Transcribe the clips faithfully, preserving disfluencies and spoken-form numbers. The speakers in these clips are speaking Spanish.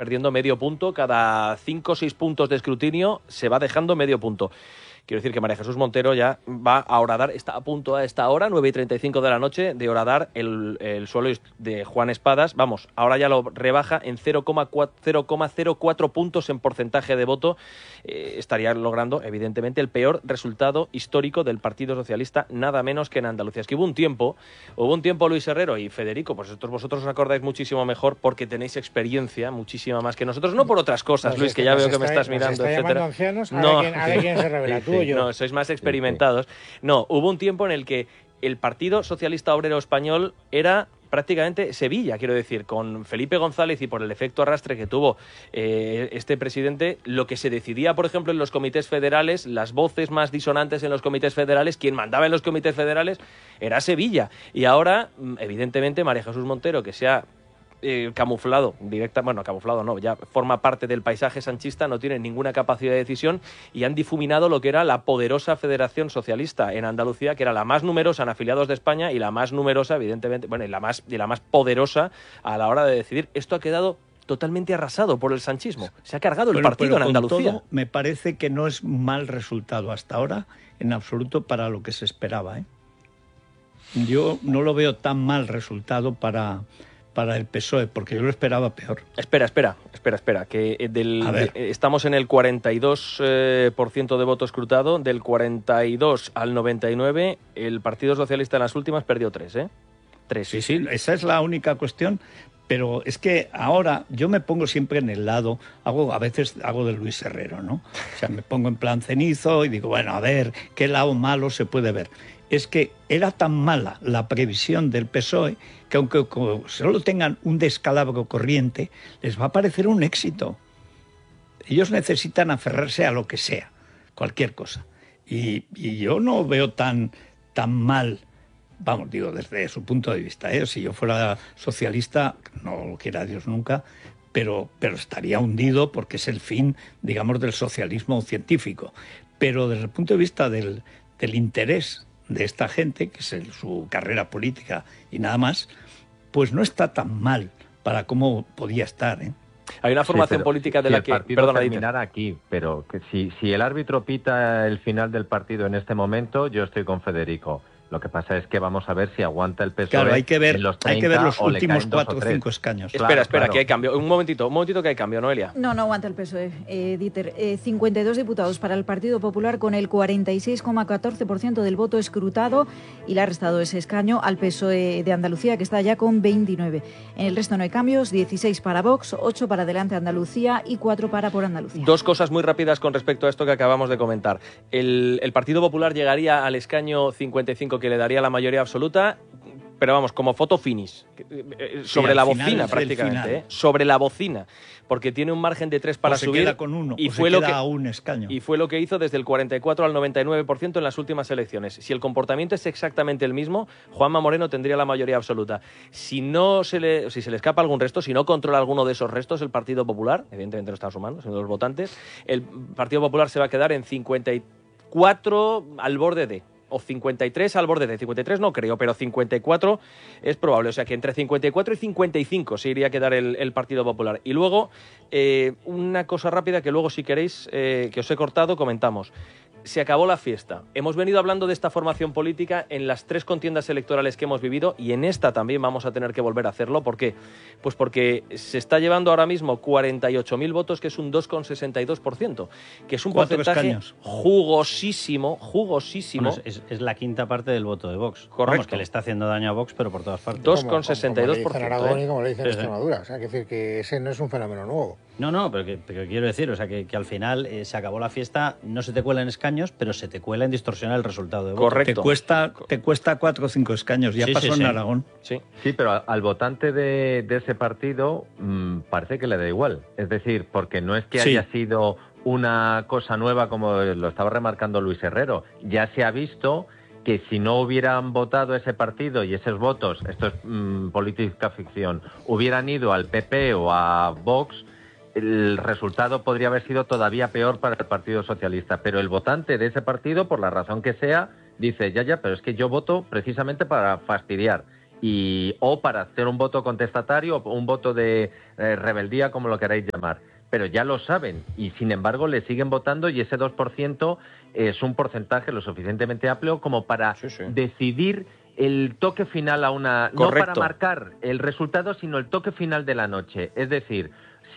perdiendo medio punto. Cada cinco o seis puntos de escrutinio se va dejando medio punto. Quiero decir que María Jesús Montero ya va a horadar, está a punto a esta hora, nueve y treinta y cinco de la noche, de horadar el, el suelo de Juan Espadas. Vamos, ahora ya lo rebaja en cero coma cero cuatro puntos en porcentaje de voto. Eh, estaría logrando, evidentemente, el peor resultado histórico del Partido Socialista, nada menos que en Andalucía. Es que hubo un tiempo, hubo un tiempo Luis Herrero y Federico, pues estos vosotros os acordáis muchísimo mejor porque tenéis experiencia, muchísima más que nosotros, no por otras cosas, pues Luis, que ya veo que me estás mirando, etcétera. Ancianos, no, a ver quién, a ver quién se revela, sí, tú o yo. No, sois más experimentados. No, hubo un tiempo en el que el Partido Socialista Obrero Español era prácticamente Sevilla, quiero decir, con Felipe González y por el efecto arrastre que tuvo eh, este presidente, lo que se decidía, por ejemplo, en los comités federales, las voces más disonantes en los comités federales, quien mandaba en los comités federales era Sevilla. Y ahora, evidentemente, María Jesús Montero, que se ha Eh, camuflado, directa, bueno, camuflado no, ya forma parte del paisaje sanchista, no tiene ninguna capacidad de decisión y han difuminado lo que era la poderosa Federación Socialista en Andalucía, que era la más numerosa en afiliados de España y la más numerosa, evidentemente, bueno, y la más, y la más poderosa a la hora de decidir. Esto ha quedado totalmente arrasado por el sanchismo. Se ha cargado el bueno, partido en Andalucía. Todo, me parece que no es mal resultado hasta ahora, en absoluto, para lo que se esperaba, ¿eh? Yo no lo veo tan mal resultado para... para el P S O E, porque yo lo esperaba peor. Espera, espera, espera, espera, que del, de, estamos en el cuarenta y dos por ciento de voto escrutado, del cuarenta y dos al noventa y nueve, el Partido Socialista en las últimas perdió tres, ¿eh? Tres. Sí, sí, esa es la única cuestión, pero es que ahora yo me pongo siempre en el lado, hago a veces hago de Luis Herrero, ¿no? O sea, me pongo en plan cenizo y digo, bueno, a ver, ¿qué lado malo se puede ver? Es que era tan mala la previsión del P S O E que aunque solo tengan un descalabro corriente, les va a parecer un éxito. Ellos necesitan aferrarse a lo que sea, cualquier cosa. Y, y yo no veo tan, tan mal, vamos, digo, desde su punto de vista, ¿eh? Si yo fuera socialista, no lo quiera Dios nunca, pero, pero estaría hundido porque es el fin, digamos, del socialismo científico. Pero desde el punto de vista del, del interés de esta gente, que es el, su carrera política y nada más, pues no está tan mal para cómo podía estar, ¿eh? Hay una formación sí, política de si la el que... partido Perdona, terminara aquí, pero que si, si el árbitro pita el final del partido en este momento, yo estoy con Federico. Lo que pasa es que vamos a ver si aguanta el P S O E. Claro, hay que ver, en los hay que ver los últimos cuatro o cinco escaños. Espera, Claro, espera, claro. que hay cambio. Un momentito, un momentito que hay cambio, Noelia. No, no aguanta el P S O E, eh, Dieter. Eh, cincuenta y dos diputados para el Partido Popular con el cuarenta y seis coma catorce por ciento del voto escrutado y le ha restado ese escaño al P S O E de Andalucía, que está ya con veintinueve. En el resto no hay cambios, dieciséis para Vox, ocho para Adelante Andalucía y cuatro para Por Andalucía. Dos cosas muy rápidas con respecto a esto que acabamos de comentar. El, el Partido Popular llegaría al escaño cincuenta y cinco que le daría la mayoría absoluta, pero vamos, como foto finish, sobre sí, la final, bocina prácticamente, ¿eh? Sobre la bocina, porque tiene un margen de tres para o se subir queda con uno, y o fue se lo queda que a un escaño. Y fue lo que hizo desde el cuarenta y cuatro al noventa y nueve por ciento en las últimas elecciones. Si el comportamiento es exactamente el mismo, Juanma Moreno tendría la mayoría absoluta. Si no se le, si se le escapa algún resto, si no controla alguno de esos restos el Partido Popular, evidentemente no están sumando, sino los votantes, el Partido Popular se va a quedar en cincuenta y cuatro al borde de, o cincuenta y tres al borde de, cincuenta y tres no creo, pero cincuenta y cuatro es probable, o sea que entre cincuenta y cuatro y cincuenta y cinco se iría a quedar el, el Partido Popular. Y luego, eh, una cosa rápida que luego si queréis, eh, que os he cortado, comentamos. Se acabó la fiesta. Hemos venido hablando de esta formación política en las tres contiendas electorales que hemos vivido y en esta también vamos a tener que volver a hacerlo. ¿Por qué? Pues porque se está llevando ahora mismo cuarenta y ocho mil votos, que es un dos coma sesenta y dos por ciento, que es un Cuatro porcentaje escaños. jugosísimo, jugosísimo. Bueno, es, es la quinta parte del voto de Vox. Correcto. Vamos, que le está haciendo daño a Vox, pero por todas partes. dos coma sesenta y dos por ciento. Como le dicen en Aragón y como le dicen en Sí, sí. Extremadura. O sea, que decir que ese no es un fenómeno nuevo. No, no, pero, que, pero quiero decir, o sea, que, que al final eh, se acabó la fiesta, no se te cuela en escaños, pero se te cuela en distorsionar el resultado de voto. Correcto. Te cuesta, te cuesta cuatro o cinco escaños, ya Sí, pasó sí, en sí. Aragón. Sí. Sí, pero al votante de, de ese partido mmm, parece que le da igual. Es decir, porque no es que Sí. haya sido una cosa nueva como lo estaba remarcando Luis Herrero. Ya se ha visto que si no hubieran votado ese partido y esos votos, esto es mmm, política ficción, hubieran ido al P P o a Vox, el resultado podría haber sido todavía peor para el Partido Socialista. Pero el votante de ese partido, por la razón que sea, dice, ya, ya, pero es que yo voto precisamente para fastidiar. y o para hacer un voto contestatario o un voto de eh, rebeldía, como lo queráis llamar. Pero ya lo saben y, sin embargo, le siguen votando y ese dos por ciento es un porcentaje lo suficientemente amplio como para sí, sí. decidir el toque final a una... Correcto. No para marcar el resultado, sino el toque final de la noche. Es decir,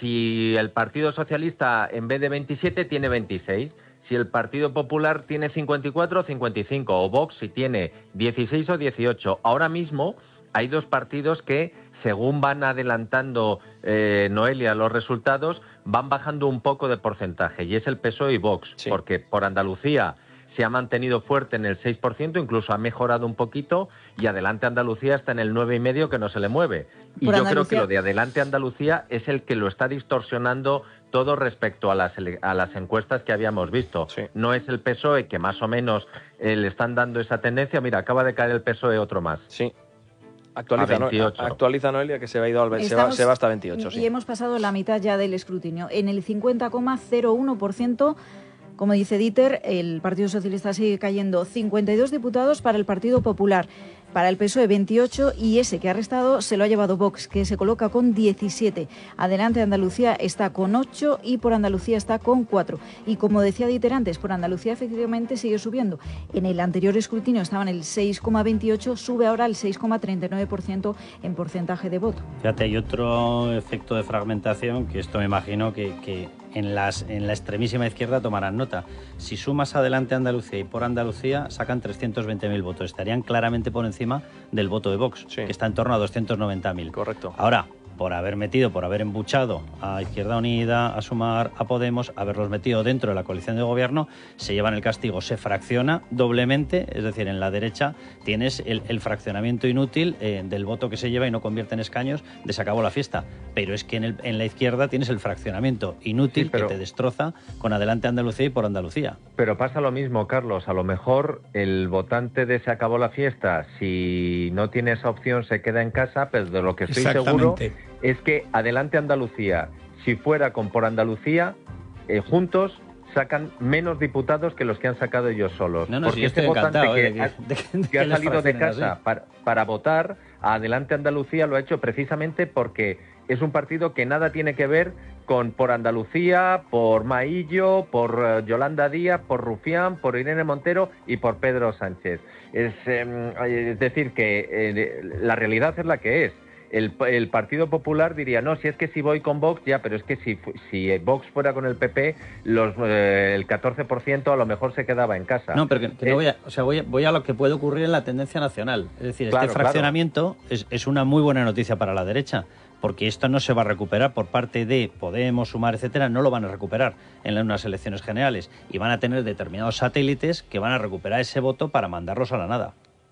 si el Partido Socialista en vez de veintisiete tiene veintiséis, si el Partido Popular tiene cincuenta y cuatro o cincuenta y cinco, o Vox si tiene dieciséis o dieciocho. Ahora mismo hay dos partidos que, según van adelantando eh, Noelia los resultados, van bajando un poco de porcentaje, y es el P S O E y Vox, sí. porque por Andalucía se ha mantenido fuerte en el seis por ciento, incluso ha mejorado un poquito, y Adelante Andalucía está en el nueve coma cinco por ciento, que no se le mueve. Y Por yo Andalucía... creo que lo de Adelante Andalucía es el que lo está distorsionando todo respecto a las, a las encuestas que habíamos visto. Sí. No es el P S O E, que más o menos eh, le están dando esa tendencia. Mira, acaba de caer el P S O E otro más. Sí. Actualiza, A veintiocho. ¿no? Actualiza, Noelia, que se va, ido al, se va, Estamos- se va hasta veintiocho. Y Sí. hemos pasado la mitad ya del escrutinio. En el cincuenta coma cero uno por ciento, como dice Dieter, el Partido Socialista sigue cayendo. cincuenta y dos diputados para el Partido Popular, para el P S O E veintiocho, y ese que ha restado se lo ha llevado Vox, que se coloca con diecisiete. Adelante Andalucía está con ocho y por Andalucía está con cuatro. Y como decía Dieter antes, por Andalucía efectivamente sigue subiendo. En el anterior escrutinio estaba en el seis coma veintiocho, sube ahora al seis coma treinta y nueve por ciento en porcentaje de voto. Fíjate, hay otro efecto de fragmentación que esto me imagino que, que en, las, en la extremísima izquierda tomarán nota. Si sumas Adelante Andalucía y por Andalucía, sacan trescientos veinte mil votos. Estarían claramente por encima del voto de Vox, Sí. que está en torno a doscientos noventa mil. Correcto. Ahora, por haber metido, por haber embuchado a Izquierda Unida, a Sumar, a Podemos, haberlos metido dentro de la coalición de gobierno, se llevan el castigo, se fracciona doblemente, es decir, en la derecha tienes el, el fraccionamiento inútil eh, del voto que se lleva y no convierte en escaños, de se acabó la fiesta. Pero es que en, el, en la izquierda tienes el fraccionamiento inútil Sí, pero- que te destroza con Adelante Andalucía y por Andalucía. Pero pasa lo mismo, Carlos. A lo mejor el votante de se acabó la fiesta, si no tiene esa opción, se queda en casa, pero de lo que estoy seguro Exactamente. es que Adelante Andalucía, si fuera con por Andalucía, eh, juntos sacan menos diputados que los que han sacado ellos solos. No, no, Porque sí, este estoy votante encantado, que, eh, de que- ha, de que- de que ha que les salido de fraccionen casa así. para, para votar a Adelante Andalucía lo ha hecho precisamente porque es un partido que nada tiene que ver con por Andalucía, por Maillo, por eh, Yolanda Díaz, por Rufián, por Irene Montero y por Pedro Sánchez. Es, eh, es decir, que eh, la realidad es la que es. El, el Partido Popular diría, no, si es que si voy con Vox, ya, pero es que si, fu- si Vox fuera con el P P, los, eh, el catorce por ciento a lo mejor se quedaba en casa. No, pero que, que Eh, no voy a, o sea, voy a, voy a lo que puede ocurrir en la tendencia nacional. Es decir, Claro, este fraccionamiento es, es una muy buena noticia para la derecha, porque esto no se va a recuperar por parte de Podemos, Sumar, etcétera, no lo van a recuperar en unas elecciones generales y van a tener determinados satélites que van a recuperar ese voto para mandarlos a la nada.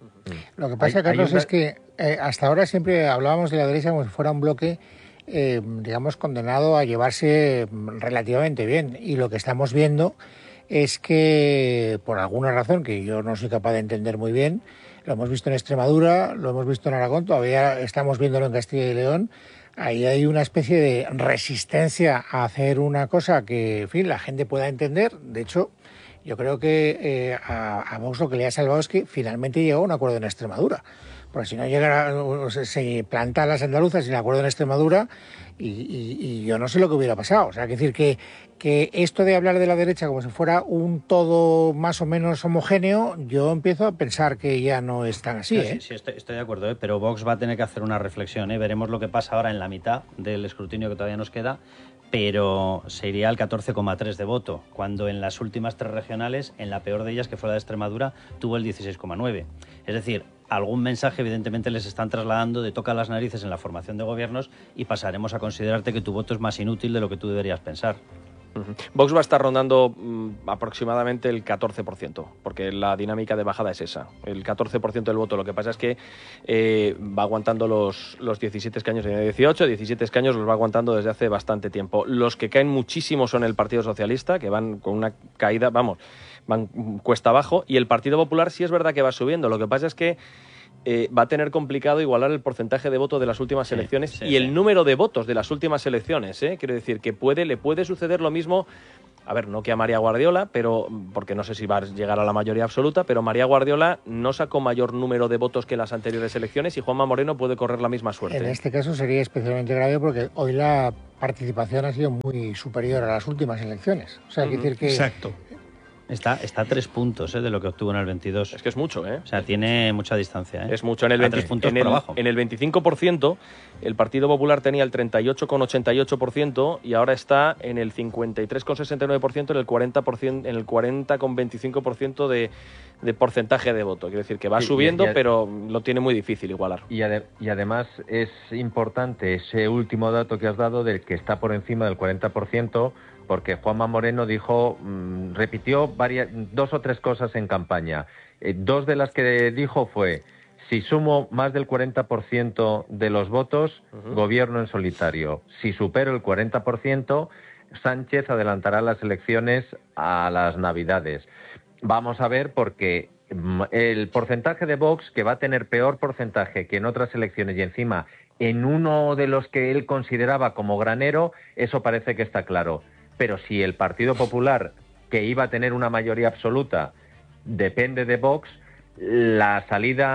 Lo que pasa, Hay- hay Carlos, una- es que eh, hasta ahora siempre hablábamos de la derecha como si fuera un bloque, eh, digamos, condenado a llevarse mm, relativamente bien. Y lo que estamos viendo es que, por alguna razón que yo no soy capaz de entender muy bien, lo hemos visto en Extremadura, lo hemos visto en Aragón, todavía estamos viéndolo en Castilla y León. Ahí hay una especie de resistencia a hacer una cosa que, en fin, la gente pueda entender. De hecho, yo creo que eh, a, a Vox lo que le ha salvado es que finalmente llegó a un acuerdo en Extremadura. Porque si no llegara, se, se plantan las andaluzas sin acuerdo en Extremadura y, y, y yo no sé lo que hubiera pasado. O sea, que decir que, que esto de hablar de la derecha como si fuera un todo más o menos homogéneo, yo empiezo a pensar que ya no es tan así, No, ¿eh? sí, sí, estoy, estoy de acuerdo, ¿eh? Pero Vox va a tener que hacer una reflexión. ¿eh? Veremos lo que pasa ahora en la mitad del escrutinio que todavía nos queda, pero se iría al catorce coma tres de voto, cuando en las últimas tres regionales, en la peor de ellas, que fue la de Extremadura, tuvo el dieciséis coma nueve. Es decir, algún mensaje evidentemente les están trasladando de toca las narices en la formación de gobiernos y pasaremos a considerarte que tu voto es más inútil de lo que tú deberías pensar. Ujú. Vox va a estar rondando mm, aproximadamente el catorce por ciento, porque la dinámica de bajada es esa, el catorce por ciento del voto. Lo que pasa es que eh, va aguantando los, los diecisiete escaños, tenía dieciocho, diecisiete escaños los va aguantando desde hace bastante tiempo. Los que caen muchísimo son el Partido Socialista, que van con una caída, vamos, van cuesta abajo, y el Partido Popular sí es verdad que va subiendo. Lo que pasa es que Eh, va a tener complicado igualar el porcentaje de votos de las últimas Sí, elecciones sí, y el sí. número de votos de las últimas elecciones. ¿eh? Quiero decir que puede, le puede suceder lo mismo a ver, no que a María Guardiola, pero porque no sé si va a llegar a la mayoría absoluta, pero María Guardiola no sacó mayor número de votos que las anteriores elecciones y Juanma Moreno puede correr la misma suerte. En este caso sería especialmente grave porque hoy la participación ha sido muy superior a las últimas elecciones. O sea, hay que decir que... Exacto. Está, está a tres puntos ¿eh? de lo que obtuvo en el veintidós. Es que es mucho, ¿eh? O sea, tiene mucha distancia. ¿eh? Es mucho. En el, veinte, tres puntos en, el, por abajo. en el veinticinco por ciento el Partido Popular tenía el treinta y ocho coma ochenta y ocho por ciento y ahora está en el cincuenta y tres coma sesenta y nueve por ciento en el cuarenta por ciento, en el cuarenta coma veinticinco por ciento de, de porcentaje de voto. Quiero decir que va Sí, subiendo, y, y, pero lo tiene muy difícil igualar. Y, ade y además es importante ese último dato que has dado del que está por encima del cuarenta por ciento, porque Juanma Moreno dijo, mmm, repitió varias, dos o tres cosas en campaña. Eh, dos de las que dijo fue, si sumo más del cuarenta por ciento de los votos, uh-huh. gobierno en solitario. Si supero el cuarenta por ciento, Sánchez adelantará las elecciones a las Navidades. Vamos a ver porque el porcentaje de Vox, que va a tener peor porcentaje que en otras elecciones y encima en uno de los que él consideraba como granero, eso parece que está claro. Pero si el Partido Popular, que iba a tener una mayoría absoluta, depende de Vox, la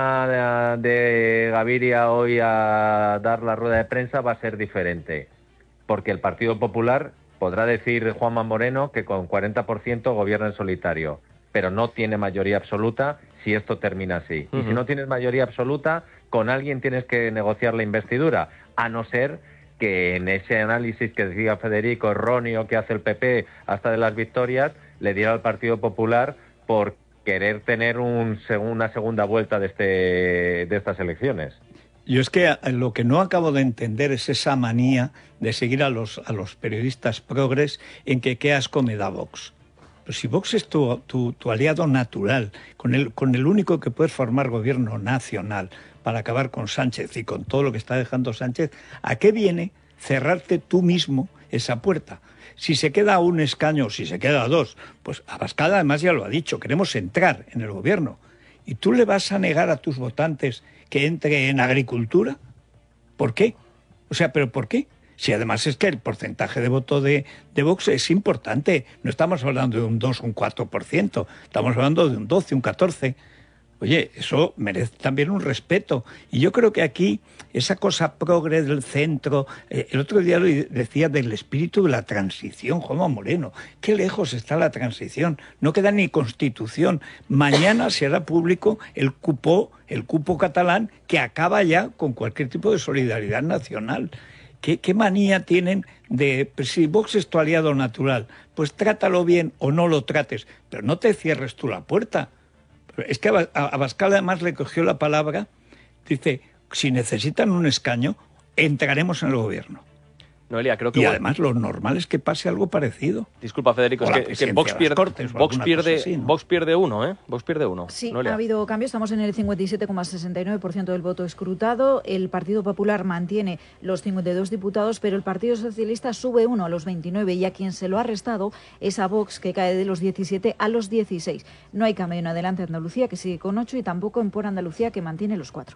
salida de Gaviria hoy a dar la rueda de prensa va a ser diferente. Porque el Partido Popular podrá decir Juanma Moreno que con cuarenta por ciento gobierna en solitario, pero no tiene mayoría absoluta si esto termina así. Uh-huh. Y si no tienes mayoría absoluta, con alguien tienes que negociar la investidura, a no ser que en ese análisis que decía Federico erróneo que hace el P P hasta de las victorias, le diera al Partido Popular por querer tener un, una segunda vuelta de, este, de estas elecciones. Yo es que lo que no acabo de entender es esa manía de seguir a los, a los periodistas progres en que qué asco me da Vox. Pero si Vox es tu, tu, tu aliado natural, con el, con el único que puedes formar gobierno nacional para acabar con Sánchez y con todo lo que está dejando Sánchez, ¿a qué viene cerrarte tú mismo esa puerta? Si se queda un escaño, si se queda dos, pues Abascal además ya lo ha dicho, queremos entrar en el gobierno. ¿Y tú le vas a negar a tus votantes que entre en agricultura? ¿Por qué? O sea, ¿pero por qué? Si además es que el porcentaje de voto de, de Vox es importante. No estamos hablando de un dos o un cuatro por ciento, estamos hablando de un doce, un catorce por ciento. Oye, eso merece también un respeto. Y yo creo que aquí, esa cosa progre del centro, eh, el otro día lo decía del espíritu de la transición, Juanma Moreno. Qué lejos está la transición. No queda ni constitución. Mañana se hará público el cupo, el cupo catalán que acaba ya con cualquier tipo de solidaridad nacional. ¿Qué, qué manía tienen de, pues, si Vox es tu aliado natural, pues trátalo bien o no lo trates, pero no te cierres tú la puerta. Es que a Abascal además le cogió la palabra, dice, si necesitan un escaño, entraremos en el gobierno. Noelia, creo que... Y bueno, además lo normal es que pase algo parecido. Disculpa, Federico, es que, que Vox pierde, Cortes, Vox, pierde, así, ¿no? Vox pierde uno, ¿eh? Vox pierde uno. Sí, Noelia. Ha habido cambios, estamos en el cincuenta y siete coma sesenta y nueve por ciento del voto escrutado, el Partido Popular mantiene los cincuenta y dos diputados, pero el Partido Socialista sube uno a los veintinueve y a quien se lo ha restado es a Vox, que cae de los diecisiete a los dieciséis. No hay cambio en Adelante Andalucía, que sigue con ocho, y tampoco en Por Andalucía, que mantiene los cuatro.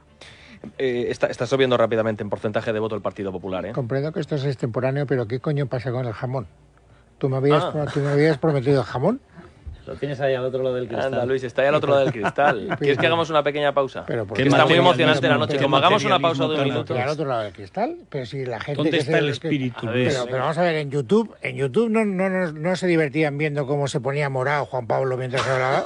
Eh, está, está subiendo rápidamente en porcentaje de voto el Partido Popular, ¿eh? Comprendo que esto es extemporáneo, pero ¿qué coño pasa con el jamón? ¿Tú me habías, ah. ¿tú me habías prometido jamón? Lo tienes ahí al otro lado del cristal. Anda, Luis, está ahí al otro lado del cristal. ¿Quieres que hagamos una pequeña pausa? Pero que está muy emocionante la noche. Como hagamos una pausa de un minuto. Al otro lado del cristal, pero si la gente... ¿Dónde que está se, el espíritu? Que, pero, pero vamos a ver, en YouTube, en YouTube no, no, no, no se divertían viendo cómo se ponía morado Juan Pablo mientras hablaba.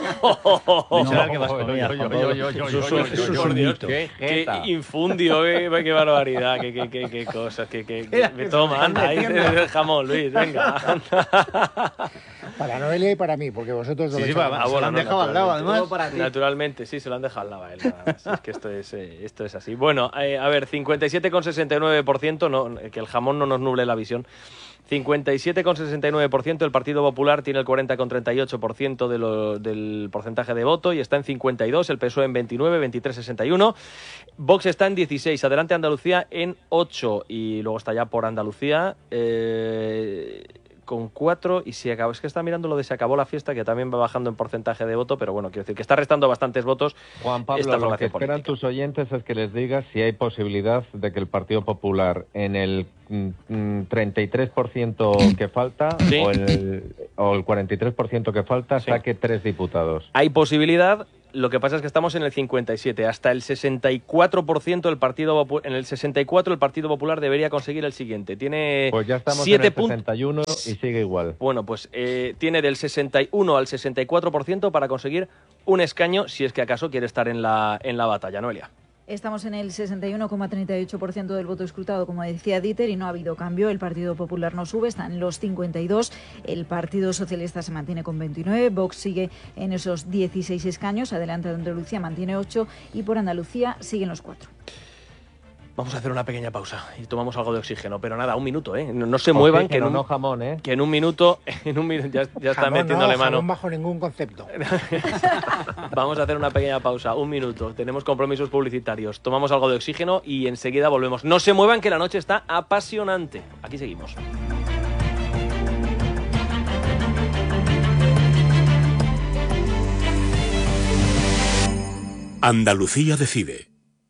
Qué infundio, qué, qué barbaridad, qué, qué, qué, qué cosas, qué, qué, qué, me toma, anda, ahí el jamón, Luis, venga. Para Noelia y para mí, porque vosotros sí, lo sí, veis. Ah, bueno, lo han no, dejado al lado, además. Naturalmente, sí, se lo han dejado al lado a él. Sí, es que esto es, eh, esto es así. Bueno, eh, a ver, cincuenta y siete coma sesenta y nueve por ciento, no, que el jamón no nos nuble la visión. cincuenta y siete coma sesenta y nueve por ciento, el Partido Popular tiene el cuarenta coma treinta y ocho por ciento de lo, del porcentaje de voto y está en cincuenta y dos, el P S O E en veintinueve, veintitrés coma sesenta y uno, Vox está en dieciséis, Adelante Andalucía en ocho y luego está ya Por Andalucía, eh, coma cuatro y se acabó, es que está mirando lo de se acabó la fiesta, que también va bajando en porcentaje de voto, pero bueno, quiero decir que está restando bastantes votos. Juan Pablo, esta lo que esperan política. tus oyentes es que les digas si hay posibilidad de que el Partido Popular en el mm, treinta y tres por ciento que falta ¿Sí? o, el, o el cuarenta y tres por ciento que falta Sí. saque tres diputados. Hay posibilidad. Lo que pasa es que estamos en el cincuenta y siete, hasta el sesenta y cuatro por ciento del Partido Popu- en el sesenta y cuatro el Partido Popular debería conseguir el siguiente. Tiene Pues ya estamos siete en el puntos. sesenta y uno y sigue igual. Bueno, pues eh, tiene del sesenta y uno al sesenta y cuatro por ciento para conseguir un escaño, si es que acaso quiere estar en la en la batalla, Noelia. Estamos en el sesenta y uno coma treinta y ocho por ciento del voto escrutado, como decía Dieter, y no ha habido cambio. El Partido Popular no sube, está en los cincuenta y dos. El Partido Socialista se mantiene con veintinueve. Vox sigue en esos dieciséis escaños. Adelante Andalucía mantiene ocho. Y por Andalucía siguen los cuatro. Vamos a hacer una pequeña pausa y tomamos algo de oxígeno, pero nada, un minuto, ¿eh? No, no se muevan, que en, un, no jamón, ¿eh? que en un minuto, en un minuto ya, ya está Jamón metiéndole no, mano. jamón bajo ningún concepto. Vamos a hacer una pequeña pausa, un minuto. Tenemos compromisos publicitarios. Tomamos algo de oxígeno y enseguida volvemos. No se muevan, que la noche está apasionante. Aquí seguimos. Andalucía decide.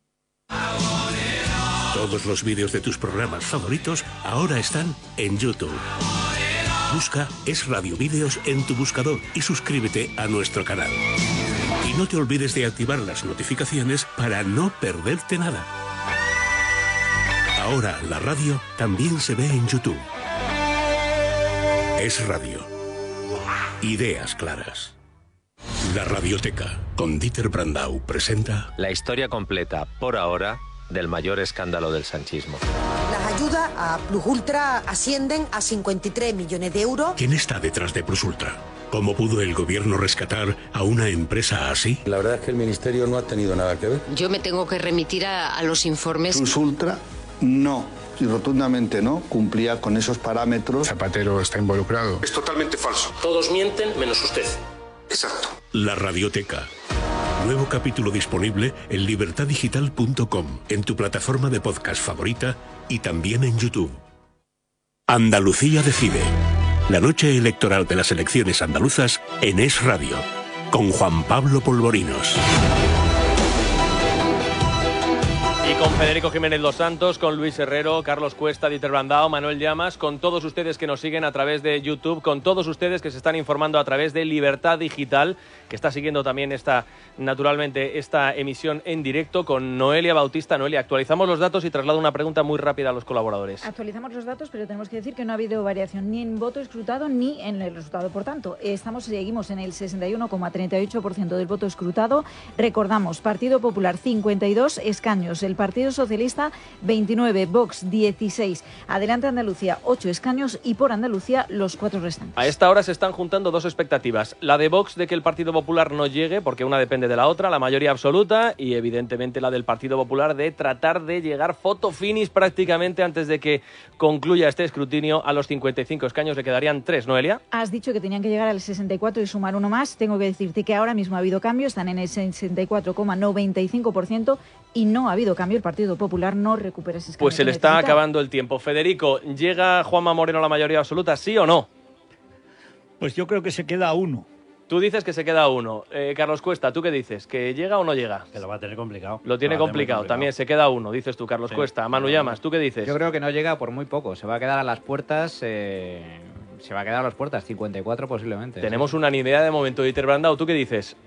Todos los vídeos de tus programas favoritos ahora están en YouTube. Busca Es Radio Vídeos en tu buscador y suscríbete a nuestro canal. Y no te olvides de activar las notificaciones para no perderte nada. Ahora la radio también se ve en YouTube. Es Radio. Ideas claras. La Radioteca, con Dieter Brandau, presenta La historia completa, por ahora, del mayor escándalo del sanchismo. Las ayudas a Plus Ultra ascienden a cincuenta y tres millones de euros. ¿Quién está detrás de Plus Ultra? ¿Cómo pudo el gobierno rescatar a una empresa así? La verdad es que el Ministerio no ha tenido nada que ver. Yo me tengo que remitir a, a los informes. Plus Ultra no, y rotundamente no, cumplía con esos parámetros. Zapatero está involucrado. Es totalmente falso. Todos mienten menos usted. Exacto. La Radioteca. Nuevo capítulo disponible en libertad digital punto com, en tu plataforma de podcast favorita y también en YouTube. Andalucía decide. La noche electoral de las elecciones andaluzas en Es Radio, con Juan Pablo Polvorinos. Y con Federico Jiménez Los Santos, con Luis Herrero, Carlos Cuesta, Dieter Brandao, Manuel Llamas, con todos ustedes que nos siguen a través de YouTube, con todos ustedes que se están informando a través de Libertad Digital, que está siguiendo también esta, naturalmente, esta emisión en directo, con Noelia Bautista. Noelia, actualizamos los datos y traslado una pregunta muy rápida a los colaboradores. Actualizamos los datos, pero tenemos que decir que no ha habido variación ni en voto escrutado ni en el resultado. Por tanto, estamos seguimos en el sesenta y uno coma treinta y ocho por ciento del voto escrutado. Recordamos, Partido Popular cincuenta y dos escaños, el Partido Socialista veintinueve, Vox dieciséis, Adelante Andalucía ocho escaños y por Andalucía los cuatro restantes. A esta hora se están juntando dos expectativas. La de Vox de que el Partido Popular no llegue, porque una depende de la otra, la mayoría absoluta, y evidentemente la del Partido Popular de tratar de llegar foto finis prácticamente antes de que concluya este escrutinio a los cincuenta y cinco escaños. Le quedarían tres, Noelia. Has dicho que tenían que llegar al sesenta y cuatro y sumar uno más. Tengo que decirte que ahora mismo ha habido cambio, están en el sesenta y cuatro coma noventa y cinco por ciento y no ha habido cambio. El Partido Popular no recupera ese escaño. Pues se le está acabando el tiempo. Federico, ¿llega Juanma Moreno a la mayoría absoluta, sí o no? Pues yo creo que se queda a uno. Tú dices que se queda a uno. Eh, Carlos Cuesta, ¿tú qué dices? ¿Que llega o no llega? Que lo va a tener complicado. Lo tiene Lo va a tener complicado. complicado. También se queda a uno, dices tú, Carlos Sí. Cuesta. Manu Llamas, ¿tú qué dices? Yo creo que no llega por muy poco. Se va a quedar a las puertas. Eh, se va a quedar a las puertas. cincuenta y cuatro posiblemente. Tenemos sí. unanimidad de momento. Dieter Brandao, ¿tú qué dices?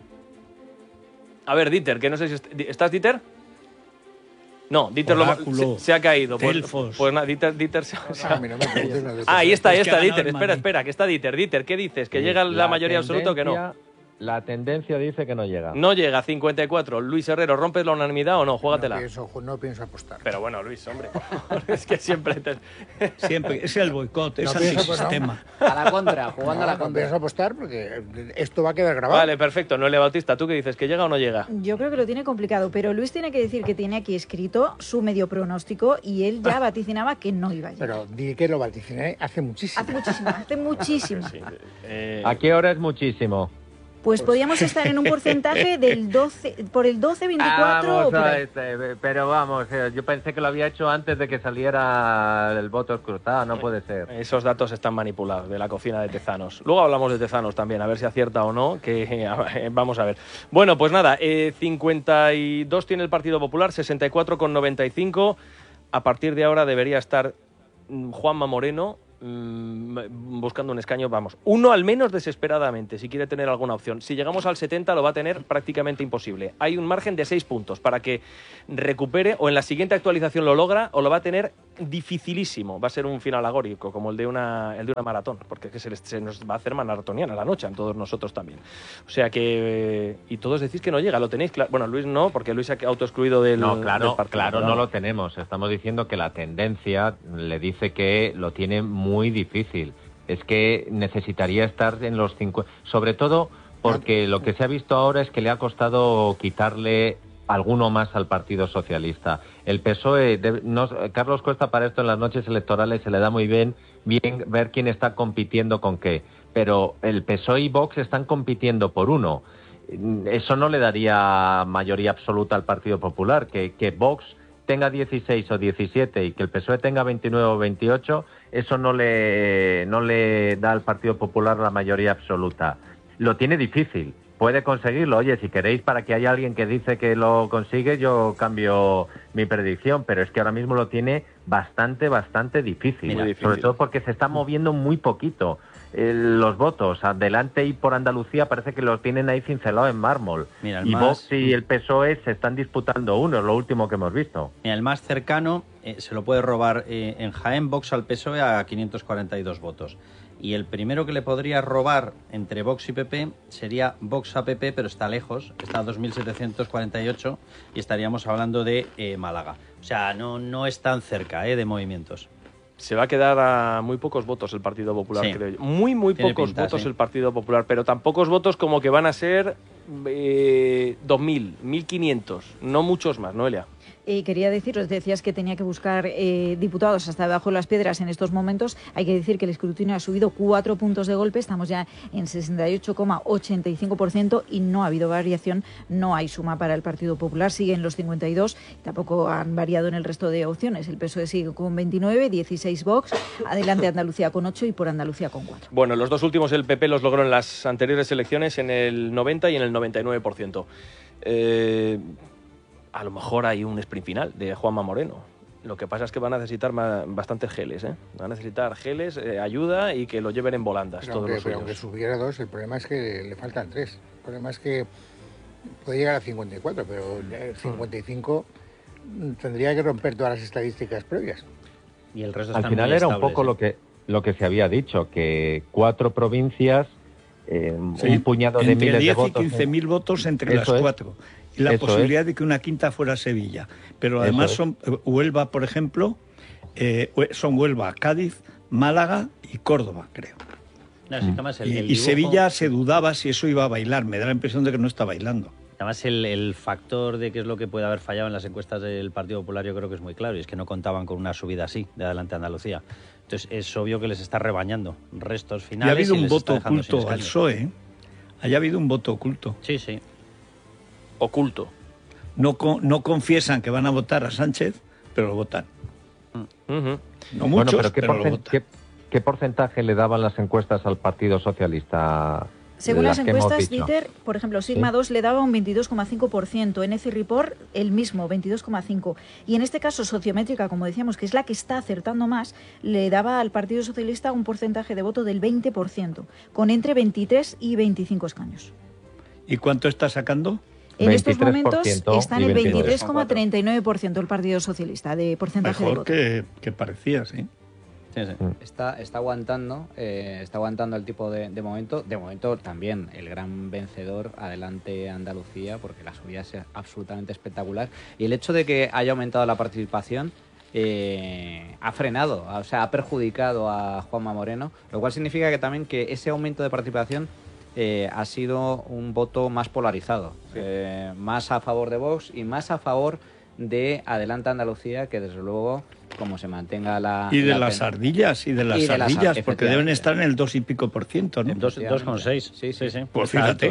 A ver, Dieter, que no sé si... Est ¿Estás, Dieter? No, Dieter lo, se, se ha caído. Pues, pues nada, Dieter, Dieter se, se ha... Ah, ahí está, ahí está, Dieter. Espera, espera, que está Dieter. Dieter, ¿qué dices? ¿Que Sí, llega la, la mayoría absoluta o que no? La tendencia dice que no llega. No llega, cincuenta y cuatro. Luis Herrero, ¿rompes la unanimidad o no? Júgatela. No pienso, no pienso apostar. Pero bueno, Luis, hombre, por favor, es que siempre... Te... Siempre, es el boicot, es No pienso, antisistema. pues, A la contra, jugando no, a la no contra. pienso apostar porque esto va a quedar grabado. Vale, perfecto. Noelia Bautista, ¿tú qué dices? ¿Que llega o no llega? Yo creo que lo tiene complicado, pero Luis tiene que decir que tiene aquí escrito su medio pronóstico y él ya vaticinaba que no iba a llegar. Pero di que lo vaticiné hace muchísimo. Hace muchísimo, hace muchísimo. Sí, eh... ¿A qué hora es muchísimo? Pues podríamos estar en un porcentaje del doce, por el doce, veinticuatro Vamos o por a ahí. este, pero vamos, eh, yo pensé que lo había hecho antes de que saliera el voto escrutado, no puede ser. Esos datos están manipulados de la cocina de Tezanos. Luego hablamos de Tezanos también, a ver si acierta o no, que vamos a ver. Bueno, pues nada, eh, cincuenta y dos tiene el Partido Popular, sesenta y cuatro con noventa y cinco. A partir de ahora debería estar Juanma Moreno buscando un escaño, vamos, uno al menos desesperadamente, si quiere tener alguna opción. Si llegamos al setenta lo va a tener prácticamente imposible. Hay un margen de seis puntos para que recupere, o en la siguiente actualización lo logra, o lo va a tener dificilísimo. Va a ser un final agórico, como el de una, el de una maratón, porque es que se, les, se nos va a hacer maratoniana la noche, a todos nosotros también. O sea que... Y todos decís que no llega, ¿lo tenéis claro? Bueno, Luis no, porque Luis se ha autoexcluido del, no, claro, del partido. Claro, no lo tenemos. Estamos diciendo que la tendencia le dice que lo tiene muy difícil. Es que necesitaría estar en los cincuenta, sobre todo porque lo que se ha visto ahora es que le ha costado quitarle alguno más al Partido Socialista. El P S O E, de, no, Carlos Cuesta para esto en las noches electorales se le da muy bien, bien ver quién está compitiendo con qué, pero el P S O E y Vox están compitiendo por uno. Eso no le daría mayoría absoluta al Partido Popular, que, que Vox tenga dieciséis o diecisiete y que el P S O E tenga veintinueve o veintiocho, eso no le, no le da al Partido Popular la mayoría absoluta. Lo tiene difícil, puede conseguirlo. Oye, si queréis, para que haya alguien que dice que lo consigue, yo cambio mi predicción, pero es que ahora mismo lo tiene bastante, bastante difícil. Muy difícil. Sobre todo porque se está moviendo muy poquito. Eh, los votos, adelante y por Andalucía, parece que los tienen ahí cincelados en mármol. Mira, el y más... Vox y el P S O E se están disputando uno, es lo último que hemos visto. Mira, el más cercano eh, se lo puede robar eh, en Jaén, Vox al P S O E a quinientos cuarenta y dos votos. Y el primero que le podría robar entre Vox y P P sería Vox a P P, pero está lejos, está a dos mil setecientos cuarenta y ocho y estaríamos hablando de eh, Málaga. O sea, no, no es tan cerca eh, de movimientos. Se va a quedar a muy pocos votos el Partido Popular, sí. creo yo. Muy, muy Tiene pocos pinta, votos sí. el Partido Popular, pero tan pocos votos como que van a ser eh, dos mil, mil quinientos, no muchos más, Noelia. Eh, quería deciros, decías que tenía que buscar eh, diputados hasta debajo de las piedras en estos momentos. Hay que decir que el escrutinio ha subido cuatro puntos de golpe, estamos ya en sesenta y ocho coma ochenta y cinco por ciento y no ha habido variación, no hay suma para el Partido Popular, sigue en los cincuenta y dos, tampoco han variado en el resto de opciones. El P S O E sigue con veintinueve, dieciséis Vox, adelante Andalucía con ocho y por Andalucía con cuatro. Bueno, los dos últimos el P P los logró en las anteriores elecciones en el noventa y en el noventa y nueve por ciento. Eh... A lo mejor hay un sprint final de Juanma Moreno. Lo que pasa es que va a necesitar más, bastantes geles, ¿eh? Va a necesitar geles, eh, ayuda y que lo lleven en volandas. Pero, todos aunque, los pero aunque subiera dos, el problema es que le faltan tres. El problema es que puede llegar a cincuenta y cuatro, pero el cincuenta y cinco tendría que romper todas las estadísticas previas. Y el resto Al están final muy era un estables, poco ¿eh? lo que lo que se había dicho, que cuatro provincias, eh, Sí, un puñado de entre miles diez de votos. y quince mil votos entre Eso las es. cuatro. Y la Eso posibilidad es. de que una quinta fuera Sevilla. Pero Eso además es. son Huelva, por ejemplo, eh, son Huelva, Cádiz, Málaga y Córdoba, creo. No, sí, además el- y, el y dibujo- Sevilla se dudaba si eso iba a bailar. Me da la impresión de que no está bailando. Además, el, el factor de qué es lo que puede haber fallado en las encuestas del Partido Popular yo creo que es muy claro, y es que no contaban con una subida así de adelante a Andalucía. Entonces, es obvio que les está rebañando restos Y finales. ha habido y un les está voto dejando sin oculto al P escaños. S O E. ¿eh? Haya habido un voto oculto. Sí, sí. Oculto. No, con- no confiesan que van a votar a Sánchez, pero lo votan. Uh-huh. No Bueno, muchos, pero ¿qué, pero lo porcen- votan. qué- qué porcentaje le daban las encuestas al Partido Socialista? Según las que hemos encuestas, dicho? Dieter, por ejemplo, Sigma ¿Sí? dos le daba un veintidós coma cinco por ciento, N C Report el mismo, veintidós coma cinco por ciento. Y en este caso, Sociométrica, como decíamos, que es la que está acertando más, le daba al Partido Socialista un porcentaje de voto del veinte por ciento, con entre veintitrés y veinticinco escaños. ¿Y cuánto está sacando? En estos veintitrés por momentos ciento está en y el veintidós veintitrés coma treinta y nueve por ciento el Partido Socialista de porcentaje de Mejor voto. que, que parecía, sí. Sí, sí. Está, está aguantando, eh, está aguantando el tipo de, de momento. De momento también el gran vencedor, adelante Andalucía, porque la subida es absolutamente espectacular. Y el hecho de que haya aumentado la participación eh, ha frenado, o sea, ha perjudicado a Juanma Moreno, lo cual significa que también que ese aumento de participación eh, ha sido un voto más polarizado, eh, más a favor de Vox y más a favor de Adelante Andalucía, que desde luego, como se mantenga la... Y de la las pen- ardillas, y de las Y de las ardillas, ar- porque deben efectivamente. estar en el dos y pico por ciento, ¿no? Dos- dos coma seis. Sí, sí, sí. Pues Está fíjate. alto, ¿eh?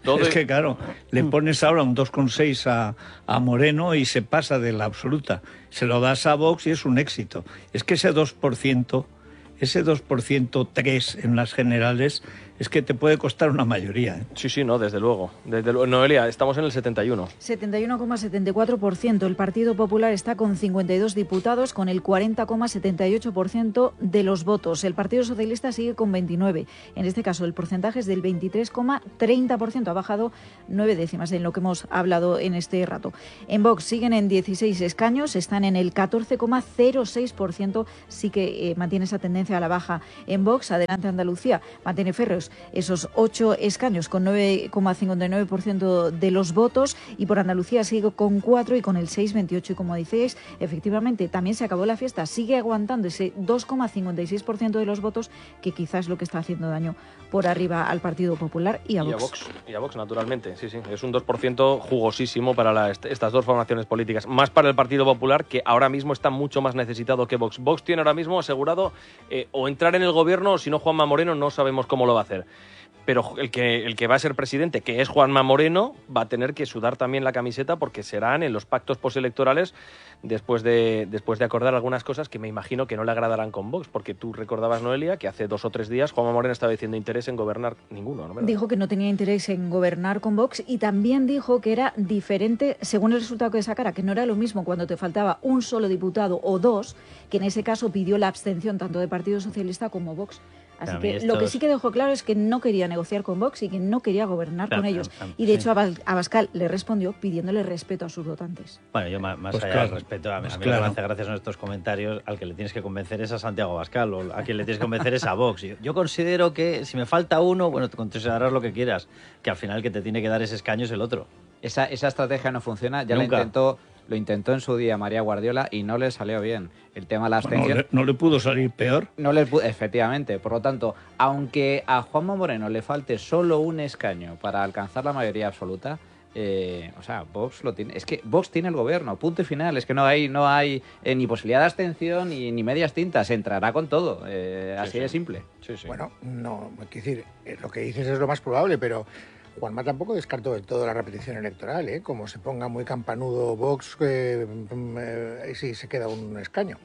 Todo es que, claro, le pones ahora un dos coma seis a, a Moreno y se pasa de la absoluta. Se lo das a Vox y es un éxito. Es que ese dos por ciento, ese dos por ciento tres en las generales, es que te puede costar una mayoría, ¿eh? Sí, sí, no, desde luego. Desde luego. Noelia, estamos en el setenta y uno. setenta y uno coma setenta y cuatro por ciento. El Partido Popular está con cincuenta y dos diputados, con el cuarenta coma setenta y ocho por ciento de los votos. El Partido Socialista sigue con veintinueve. En este caso, el porcentaje es del veintitrés coma treinta por ciento. Ha bajado nueve décimas en lo que hemos hablado en este rato. En Vox siguen en dieciséis escaños, están en el catorce coma cero seis por ciento. Sí que eh, mantiene esa tendencia a la baja en Vox. Adelante Andalucía mantiene férreos esos ocho escaños con nueve coma cincuenta y nueve por ciento de los votos, y por Andalucía sigue con cuatro y con el seis coma veintiocho. Y como decíais, efectivamente también se acabó la fiesta, sigue aguantando ese dos coma cincuenta y seis por ciento de los votos, que quizás es lo que está haciendo daño por arriba al Partido Popular y a Vox. Y a Vox, y a Vox naturalmente, sí, sí. Es un dos por ciento jugosísimo para la, estas dos formaciones políticas. Más para el Partido Popular, que ahora mismo está mucho más necesitado que Vox. Vox tiene ahora mismo asegurado eh, o entrar en el gobierno, o si no Juanma Moreno, no sabemos cómo lo va a hacer. Pero el que, el que va a ser presidente, que es Juanma Moreno, va a tener que sudar también la camiseta, porque serán en los pactos postelectorales después de, después de acordar algunas cosas que me imagino que no le agradarán con Vox, porque tú recordabas, Noelia, que hace dos o tres días Juanma Moreno estaba diciendo interés en gobernar ninguno, ¿no? Dijo que no tenía interés en gobernar con Vox, y también dijo que era diferente según el resultado que sacara, que no era lo mismo cuando te faltaba un solo diputado o dos, que en ese caso pidió la abstención tanto de Partido Socialista como Vox. Así que lo que sí que dejó claro es que no quería negociar con Vox y que no quería gobernar claro, con ellos. Y de hecho Abascal le respondió pidiéndole respeto a sus votantes. Bueno, yo más, más pues allá claro, del respeto, a mí, pues a mí claro. lo que me hace gracia son estos comentarios, al que le tienes que convencer es a Santiago Abascal, o a quien le tienes que convencer es a Vox. Yo, yo considero que si me falta uno, bueno, te considerarás lo que quieras, que al final el que te tiene que dar ese escaño es el otro. Esa, esa estrategia no funciona, ya Nunca. la intentó... Lo intentó en su día María Guardiola y no le salió bien. El tema de la abstención... Bueno, no, le, no le pudo salir peor. No le pudo, efectivamente. Por lo tanto, aunque a Juanma Moreno le falte solo un escaño para alcanzar la mayoría absoluta, eh, o sea, Vox lo tiene. Es que Vox tiene el gobierno, punto y final. Es que no hay, no hay eh, ni posibilidad de abstención ni, ni medias tintas. Entrará con todo. Eh, Sí, así sí. de simple. Sí, sí. Bueno, no, quiero decir, eh, lo que dices es lo más probable, pero Juanma tampoco descartó del todo la repetición electoral, ¿eh? Como se ponga muy campanudo Vox, eh, eh, sí se queda un escaño.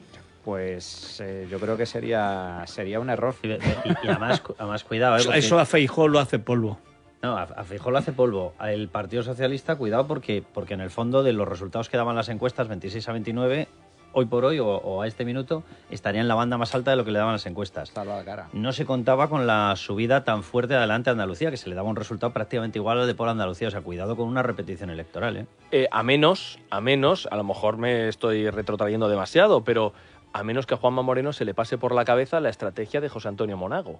Pues eh, yo creo que sería sería un error. Y, y- y además, además, cuidado, ¿eh? Porque- Eso a Feijóo lo hace polvo. No, a, a Feijóo lo hace polvo. El Partido Socialista, cuidado, porque, porque en el fondo de los resultados que daban las encuestas, veintiséis a veintinueve, hoy por hoy o, o a este minuto, estaría en la banda más alta de lo que le daban las encuestas. Salva la cara. No se contaba con la subida tan fuerte adelante a Andalucía, que se le daba un resultado prácticamente igual al de por Andalucía. O sea, cuidado con una repetición electoral, ¿eh? Eh, a menos, a menos, a lo mejor me estoy retrotrayendo demasiado, pero a menos que a Juanma Moreno se le pase por la cabeza la estrategia de José Antonio Monago.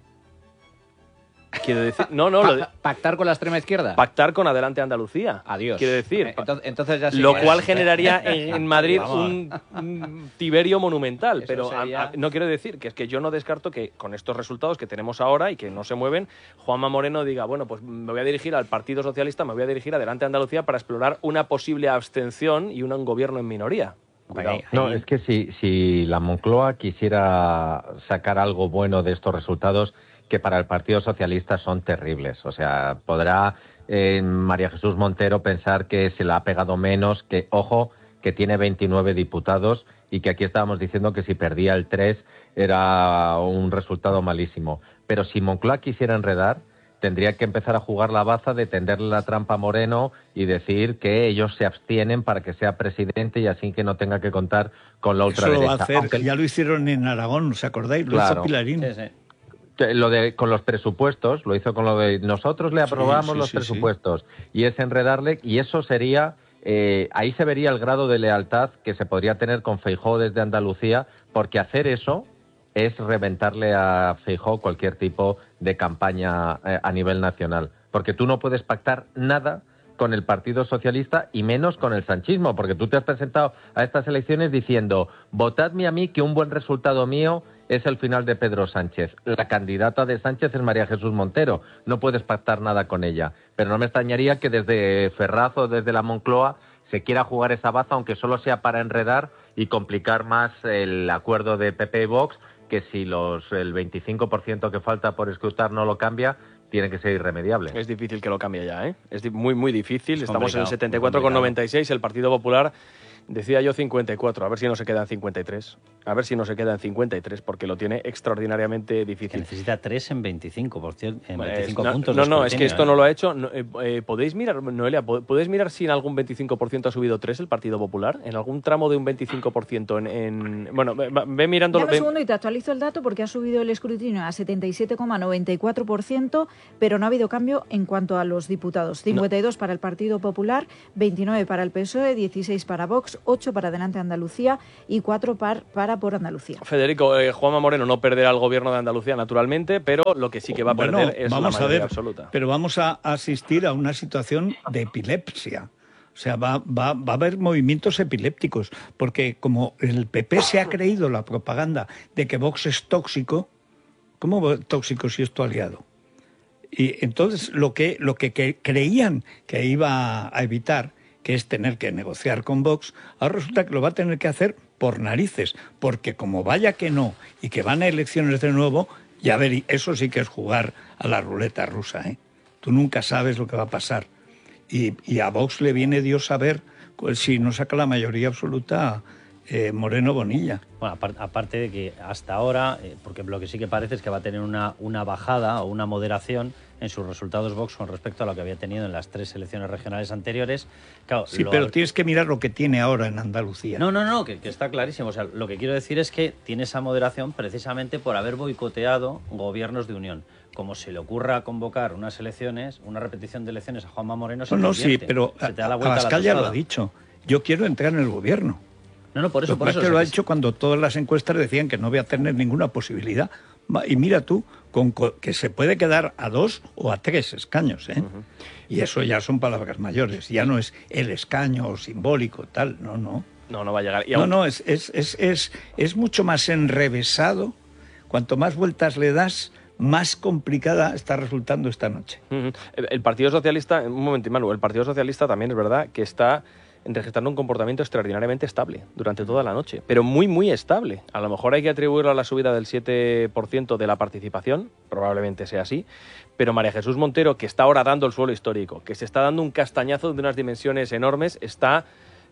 Quiero decir, no, no, lo de- Pa- ¿Pactar con la extrema izquierda? pactar con Adelante Andalucía. Adiós. Quiero decir, Eh, entonces, entonces ya sí lo que- cual generaría en, en Madrid Vamos. un, un Tiberio monumental. Eso Pero a- sería- a- no quiero decir que es que yo no descarto que con estos resultados que tenemos ahora y que no se mueven, Juanma Moreno diga, bueno, pues me voy a dirigir al Partido Socialista, me voy a dirigir a Adelante Andalucía para explorar una posible abstención y un gobierno en minoría. Cuidado. Ahí- No, ahí- es que si, si la Moncloa quisiera sacar algo bueno de estos resultados, que para el Partido Socialista son terribles. O sea, podrá eh, María Jesús Montero pensar que se la ha pegado menos, que, ojo, que tiene veintinueve diputados y que aquí estábamos diciendo que si perdía el tres era un resultado malísimo. Pero si Moncloa quisiera enredar, tendría que empezar a jugar la baza de tenderle la trampa a Moreno y decir que ellos se abstienen para que sea presidente y así que no tenga que contar con la Eso lo va a ultraderecha. hacer, Aunque- ya lo hicieron en Aragón, ¿os acordáis? Lo Claro. hizo Pilarín. Sí, sí. que lo de con los presupuestos, lo hizo con lo de nosotros le Sí, aprobamos sí, los sí, presupuestos y es enredarle y eso sería eh, ahí se vería el grado de lealtad que se podría tener con Feijóo desde Andalucía, porque hacer eso es reventarle a Feijóo cualquier tipo de campaña eh, a nivel nacional, porque tú no puedes pactar nada con el Partido Socialista y menos con el sanchismo, porque tú te has presentado a estas elecciones diciendo votadme a mí que un buen resultado mío es el final de Pedro Sánchez. La candidata de Sánchez es María Jesús Montero. No puedes pactar nada con ella. Pero no me extrañaría que desde Ferraz o desde la Moncloa se quiera jugar esa baza, aunque solo sea para enredar y complicar más el acuerdo de P P y Vox, que si los el veinticinco por ciento que falta por escrutar no lo cambia, tiene que ser irremediable. Es difícil que lo cambie ya, ¿eh? Es muy, muy difícil. Es Estamos en el setenta y cuatro coma noventa y seis, el Partido Popular decía yo cincuenta y cuatro, a ver si no se queda en cincuenta y tres. A ver si no se queda en cincuenta y tres, porque lo tiene extraordinariamente difícil. Que necesita tres en veinticinco, por cierto, en Pues, veinticinco no, puntos. No, no, es que esto ¿eh? no lo ha hecho. No, eh, eh, ¿Podéis mirar, Noelia, podéis mirar si en algún veinticinco por ciento ha subido tres el Partido Popular? ¿En algún tramo de un veinticinco por ciento? En, en... Bueno, ve, ve mirando... Dame un segundo y te actualizo el dato porque ha subido el escrutinio a setenta y siete coma noventa y cuatro por ciento, pero no ha habido cambio en cuanto a los diputados. cincuenta y dos no. para el Partido Popular, veintinueve para el P S O E, dieciséis para Vox, ocho para Adelante Andalucía y cuatro para, para Por Andalucía. Federico, eh, Juanma Moreno no perderá el gobierno de Andalucía, naturalmente, pero lo que sí que va a perder bueno, es vamos la a mayoría ver, absoluta. Pero vamos a asistir a una situación de epilepsia. O sea, va, va, va a haber movimientos epilépticos, porque como el P P se ha creído la propaganda de que Vox es tóxico, ¿cómo tóxico si es tu aliado? Y entonces lo que, lo que, que creían que iba a evitar, que es tener que negociar con Vox, ahora resulta que lo va a tener que hacer por narices, porque como vaya que no y que van a elecciones de nuevo, ya ver, eso sí que es jugar a la ruleta rusa, ¿eh? Tú nunca sabes lo que va a pasar. Y, y a Vox le viene Dios a ver pues, si no saca la mayoría absoluta eh, Moreno Bonilla. Bueno, aparte de que hasta ahora, eh, porque lo que sí que parece es que va a tener una, una bajada o una moderación en sus resultados Vox con respecto a lo que había tenido en las tres elecciones regionales anteriores. Claro, sí, lo... pero tienes que mirar lo que tiene ahora en Andalucía. No, no, no, que, que está clarísimo. O sea, lo que quiero decir es que tiene esa moderación precisamente por haber boicoteado gobiernos de unión. Como se le ocurra convocar unas elecciones, una repetición de elecciones a Juanma Moreno... No, no, sí, pero se te da la vuelta Abascal ya lo ha dicho. Yo quiero entrar en el gobierno. No, no, por eso, lo por eso. que lo ha hecho cuando todas las encuestas decían que no voy a tener ninguna posibilidad. Y mira tú, con, con, que se puede quedar a dos o a tres escaños, ¿eh? Uh-huh. Y eso ya son palabras mayores. Ya no es el escaño simbólico, tal, no, no. No, no va a llegar. Y no, aún... no, es, es, es, es, es mucho más enrevesado. Cuanto más vueltas le das, más complicada está resultando esta noche. Uh-huh. El, el Partido Socialista, un momento, Manu, el Partido Socialista también es verdad que está registrando un comportamiento extraordinariamente estable durante toda la noche, pero muy, muy estable. A lo mejor hay que atribuirlo a la subida del siete por ciento de la participación, probablemente sea así, pero María Jesús Montero, que está ahora dando el suelo histórico, que se está dando un castañazo de unas dimensiones enormes, está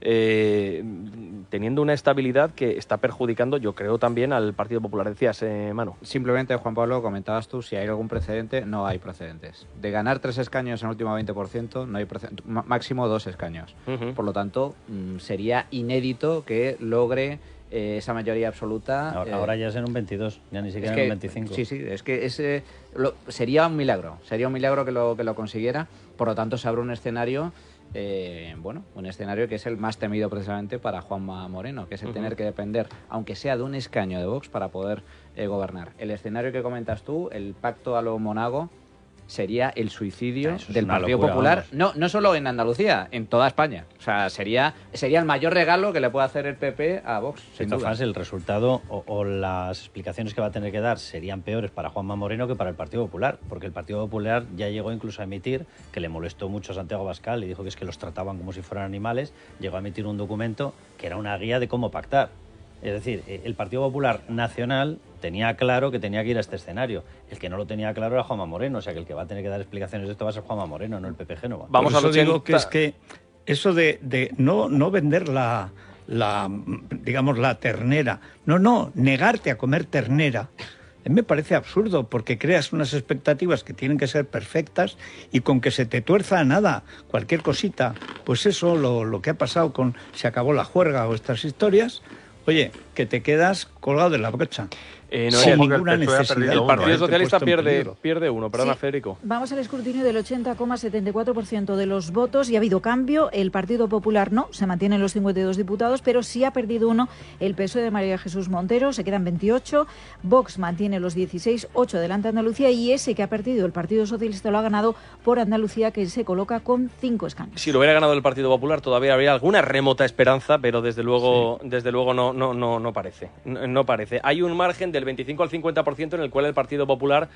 eh, teniendo una estabilidad que está perjudicando, yo creo, también al Partido Popular. Decías, eh, Manu. Simplemente, Juan Pablo, comentabas tú, si hay algún precedente, no hay precedentes. De ganar tres escaños en el último veinte por ciento, no hay precedente, máximo dos escaños. Uh-huh. Por lo tanto, sería inédito que logre eh, esa mayoría absoluta. Ahora, eh, ahora ya es en un veintidós, ya ni siquiera es que, en un veinticinco. Sí, sí, es que ese, lo, sería un milagro, sería un milagro que lo, que lo consiguiera. Por lo tanto, se abre un escenario... Eh, bueno, un escenario que es el más temido precisamente para Juanma Moreno, que es el uh-huh. tener que depender, aunque sea de un escaño de Vox, para poder eh, gobernar. El escenario que comentas tú, el pacto a lo Monago, sería el suicidio Eso del Partido locura, Popular, no, no solo en Andalucía, en toda España. O sea, sería, sería el mayor regalo que le puede hacer el P P a Vox, sin duda. duda. El resultado o, o las explicaciones que va a tener que dar serían peores para Juanma Moreno que para el Partido Popular, porque el Partido Popular ya llegó incluso a emitir, que le molestó mucho a Santiago Abascal y dijo que es que los trataban como si fueran animales, llegó a emitir un documento que era una guía de cómo pactar. Es decir, el Partido Popular Nacional tenía claro que tenía que ir a este escenario. El que no lo tenía claro era Juanma Moreno, o sea que el que va a tener que dar explicaciones de esto va a ser Juanma Moreno, no el P P Génova. Vamos a lo que digo que es que eso de, de no, no vender la, la, digamos, la ternera, no, no, negarte a comer ternera, me parece absurdo, porque creas unas expectativas que tienen que ser perfectas y con que se te tuerza a nada cualquier cosita, pues eso, lo, lo que ha pasado con se acabó la juerga o estas historias, oye, que te quedas colgado de la brocha. Eh, no, sin el, ninguna el necesidad. El Partido Socialista pierde, en pierde uno, perdona, sí. Federico. Vamos al escrutinio del ochenta coma setenta y cuatro por ciento de los votos y ha habido cambio. El Partido Popular no, se mantienen los cincuenta y dos diputados, pero sí ha perdido uno el P S O E de María Jesús Montero, se quedan veintiocho. Vox mantiene los dieciséis, ocho Adelante Andalucía, y ese que ha perdido el Partido Socialista lo ha ganado por Andalucía, que se coloca con cinco escaños. Si lo hubiera ganado el Partido Popular todavía habría alguna remota esperanza, pero desde luego, sí. desde luego no, no, no, no parece. No, no parece. Hay un margen del veinticinco al cincuenta por ciento en el cual el Partido Popular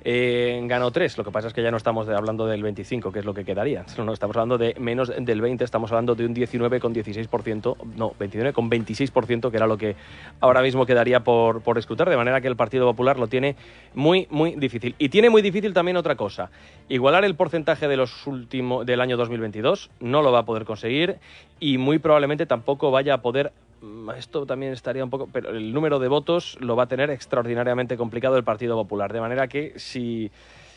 Eh, ganó tres, lo que pasa es que ya no estamos de, hablando del veinticinco, que es lo que quedaría. No, no, estamos hablando de menos del veinte, estamos hablando de un diecinueve coma dieciséis por ciento, no, veintinueve coma veintiséis por ciento, que era lo que ahora mismo quedaría por, por escrutar, de manera que el Partido Popular lo tiene muy, muy difícil. Y tiene muy difícil también otra cosa, igualar el porcentaje de los últimos, del año dos mil veintidós, no lo va a poder conseguir y muy probablemente tampoco vaya a poder. Esto también estaría un poco, pero el número de votos lo va a tener extraordinariamente complicado el Partido Popular, de manera que si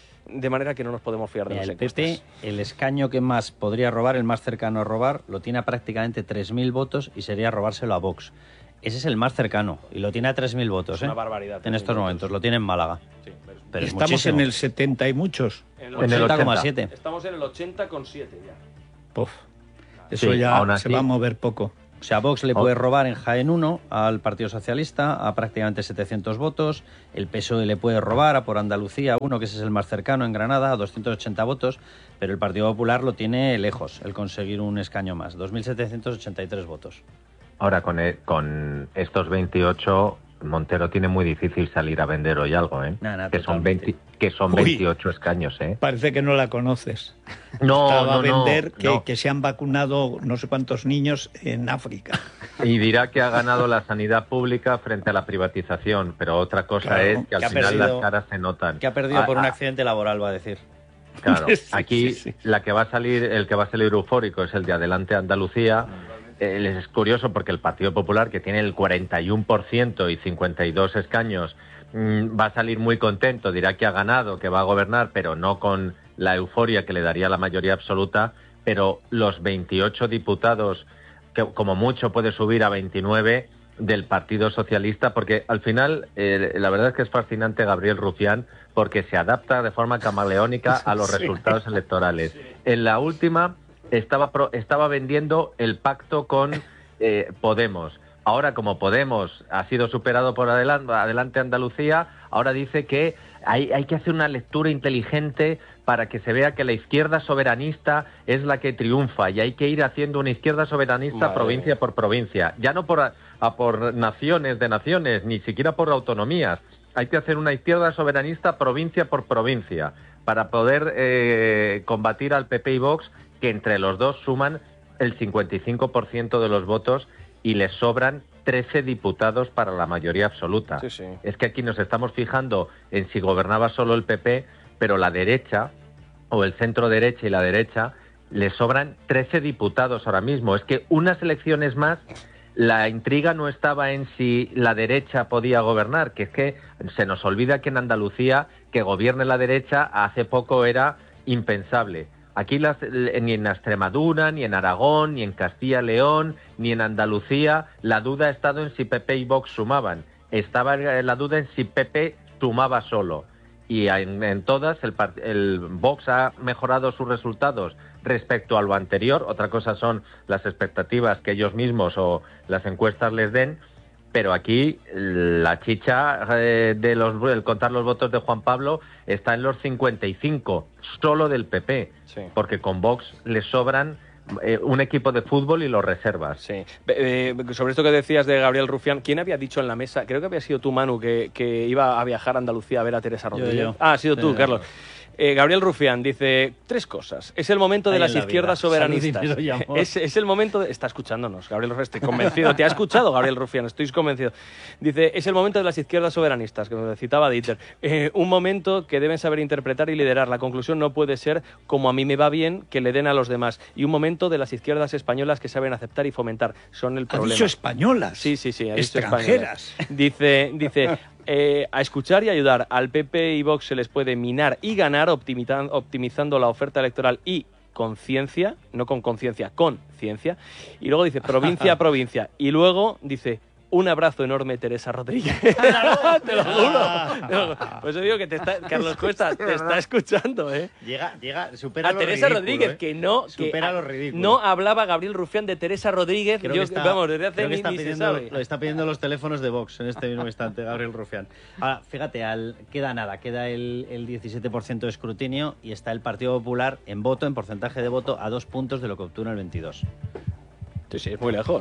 de manera que no nos podemos fiar de Mira, las el encuestas. P P, el escaño que más podría robar, el más cercano a robar, lo tiene a prácticamente tres mil votos y sería robárselo a Vox. Ese es el más cercano y lo tiene a tres mil votos. Es una ¿eh? barbaridad. En estos momentos, lo tiene en Málaga. Sí, pero, pero es Estamos muchísimo. en el setenta y muchos. en En el ochenta coma siete. Estamos en el ochenta coma siete ya. Puf, eso Sí, ya aún se así- va a mover poco. O sea, Vox le puede robar en Jaén uno al Partido Socialista a prácticamente setecientos votos. El P S O E le puede robar a por Andalucía uno, que ese es el más cercano, en Granada, a doscientos ochenta votos. Pero el Partido Popular lo tiene lejos, el conseguir un escaño más, dos mil setecientos ochenta y tres votos. Ahora, con, e- con estos veintiocho, Montero tiene muy difícil salir a vender hoy algo, ¿eh? Nah, nah, que, son totalmente. veinte, que son Uy. veintiocho escaños, ¿eh? Parece que no la conoces. No, Estaba no, a vender no, que, no. que se han vacunado no sé cuántos niños en África. Y dirá que ha ganado la sanidad pública frente a la privatización, pero otra cosa Claro, es que al que ha final perdido- las caras se notan. Que ha perdido Ah, por un ah, accidente laboral, va a decir. Claro, Sí, aquí sí, sí. la que va a salir, el que va a salir eufórico es el de Adelante Andalucía. Eh, es curioso porque el Partido Popular, que tiene el cuarenta y uno por ciento y cincuenta y dos escaños, mmm, va a salir muy contento, dirá que ha ganado, que va a gobernar, pero no con la euforia que le daría la mayoría absoluta. Pero los veintiocho diputados, que como mucho puede subir a veintinueve del Partido Socialista, porque al final eh, la verdad es que es fascinante Gabriel Rufián, porque se adapta de forma camaleónica a los Sí. resultados electorales. En la última estaba pro- estaba vendiendo el pacto con eh, Podemos. Ahora, como Podemos ha sido superado por Adelante, Adelante Andalucía, ahora dice que hay, hay que hacer una lectura inteligente para que se vea que la izquierda soberanista es la que triunfa y hay que ir haciendo una izquierda soberanista Madre provincia mía. por provincia. Ya no por, a, a por naciones de naciones, ni siquiera por autonomías. Hay que hacer una izquierda soberanista provincia por provincia para poder eh, combatir al P P y Vox, que entre los dos suman el cincuenta y cinco por ciento de los votos y les sobran trece diputados para la mayoría absoluta. Sí, sí. Es que aquí nos estamos fijando en si gobernaba solo el P P, pero la derecha, o el centro derecha y la derecha, les sobran trece diputados ahora mismo. Es que unas elecciones más, la intriga no estaba en si la derecha podía gobernar, que es que se nos olvida que en Andalucía que gobierne la derecha hace poco era impensable. Aquí las, ni en Extremadura, ni en Aragón, ni en Castilla y León, ni en Andalucía, la duda ha estado en si P P y Vox sumaban. Estaba la duda en si P P sumaba solo. Y en, en todas el, el Vox ha mejorado sus resultados respecto a lo anterior. Otra cosa son las expectativas que ellos mismos o las encuestas les den. Pero aquí la chicha eh, de los, el contar los votos de Juan Pablo está en los cincuenta y cinco, solo del P P, Sí. porque con Vox les sobran eh, un equipo de fútbol y los reservas. Sí. Eh, sobre esto que decías de Gabriel Rufián, ¿quién había dicho en la mesa? Creo que había sido tú, Manu, que, que iba a viajar a Andalucía a ver a Teresa Rodríguez. yo. Ah, ha sido tú, Sí, Carlos. Eh, Gabriel Rufián dice tres cosas. Es el momento de Ahí las en la izquierdas vida. soberanistas. Salud, dinero y amor. Es, es el momento de... Está escuchándonos, Gabriel Rufián, estoy convencido. ¿Te ha escuchado, Gabriel Rufián? Estoy convencido. Dice, es el momento de las izquierdas soberanistas, que me citaba Dieter. Eh, un momento que deben saber interpretar y liderar. La conclusión no puede ser como a mí me va bien, que le den a los demás. Y un momento de las izquierdas españolas que saben aceptar y fomentar. Son el Ha problema. dicho españolas. Sí, sí, sí. Ha dicho Extranjeras. españolas. Dice, dice eh, a escuchar y ayudar. Al P P y Vox se les puede minar y ganar optimizan- optimizando la oferta electoral y conciencia, no con conciencia, con ciencia. Y luego dice provincia a provincia. Y luego dice... Un abrazo enorme, Teresa Rodríguez. Te lo juro. Te lo juro. Por eso digo que te está, Carlos Cuesta te está escuchando, ¿eh? Llega, llega, supera A lo Teresa ridículo, Rodríguez, ¿eh? que no... Que Supera lo ridículo. No hablaba Gabriel Rufián de Teresa Rodríguez. Creo Yo, que está, vamos, desde hace creo que ni, está ni se pidiendo, sabe. lo está pidiendo los teléfonos de Vox en este mismo instante, Gabriel Rufián. Ahora, fíjate, al, queda nada, queda el, el diecisiete por ciento de escrutinio y está el Partido Popular en voto, en porcentaje de voto, a dos puntos de lo que obtuvo en el veintidós. Sí, sí, es muy lejos.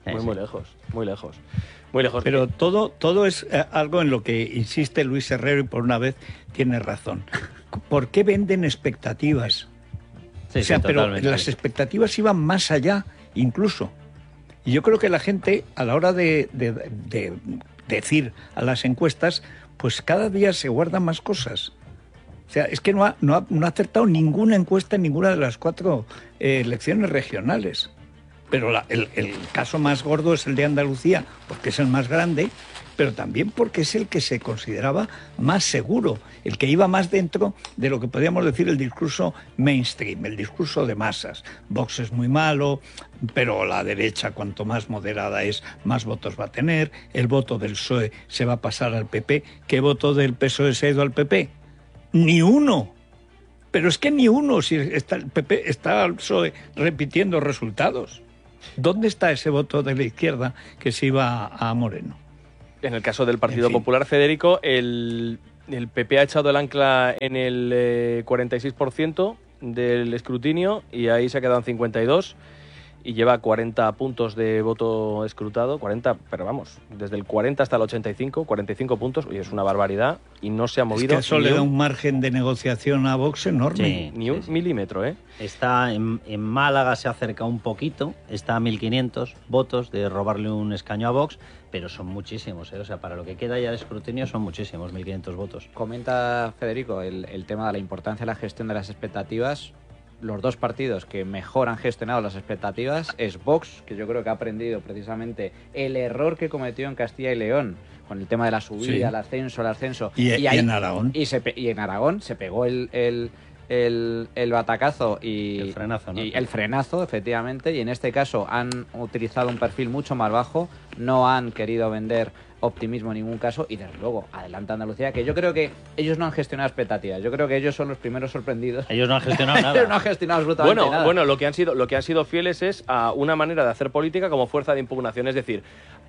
Sí, muy, sí. muy lejos, muy lejos. Muy lejos. Pero todo, todo es eh, algo en lo que insiste Luis Herrero y por una vez tiene razón. ¿Por qué venden expectativas? Sí, o sea, sí, pero totalmente. las expectativas iban más allá, incluso. Y yo creo que la gente, a la hora de, de, de, de decir a las encuestas, pues cada día se guardan más cosas. O sea, es que no ha, no ha, no ha acertado ninguna encuesta en ninguna de las cuatro eh, elecciones regionales. Pero la, el, el caso más gordo es el de Andalucía, porque es el más grande, pero también porque es el que se consideraba más seguro, el que iba más dentro de lo que podríamos decir el discurso mainstream, el discurso de masas. Vox es muy malo, pero la derecha, cuanto más moderada es, más votos va a tener. El voto del P S O E se va a pasar al P P. ¿Qué voto del P S O E se ha ido al P P? Ni uno. Pero es que ni uno, si está el P P, está el P S O E repitiendo resultados. ¿Dónde está ese voto de la izquierda que se iba a Moreno? En el caso del Partido En fin. Popular, Federico, el, el P P ha echado el ancla en el eh, cuarenta y seis por ciento del escrutinio y ahí se ha quedado en cincuenta y dos y lleva cuarenta puntos de voto escrutado, cuarenta, pero vamos, desde el cuarenta hasta el ochenta y cinco, cuarenta y cinco puntos, y es una barbaridad y no se ha movido. Es que eso le da un margen de negociación a Vox enorme. Sí, ni un sí, sí. milímetro, ¿eh? Está en, en Málaga, se acerca un poquito, está a mil quinientos votos de robarle un escaño a Vox, pero son muchísimos, ¿eh? O sea, para lo que queda ya de escrutinio son muchísimos, mil quinientos votos. Comenta Federico el, el tema de la importancia de la gestión de las expectativas. Los dos partidos que mejor han gestionado las expectativas es Vox, que yo creo que ha aprendido precisamente el error que cometió en Castilla y León con el tema de la subida, Sí. el ascenso, el ascenso. Y, ahí- y en Aragón. Y, se pe- y en Aragón se pegó el, el, el, el batacazo y El frenazo, ¿no? y el frenazo, efectivamente, y en este caso han utilizado un perfil mucho más bajo, no han querido vender optimismo en ningún caso y desde luego adelanta Andalucía, que yo creo que ellos no han gestionado expectativas, yo creo que ellos son los primeros sorprendidos. Ellos no han gestionado Ellos nada. no han gestionado absolutamente Bueno, nada. bueno, lo que han sido, lo que han sido fieles es a una manera de hacer política como fuerza de impugnación, es decir,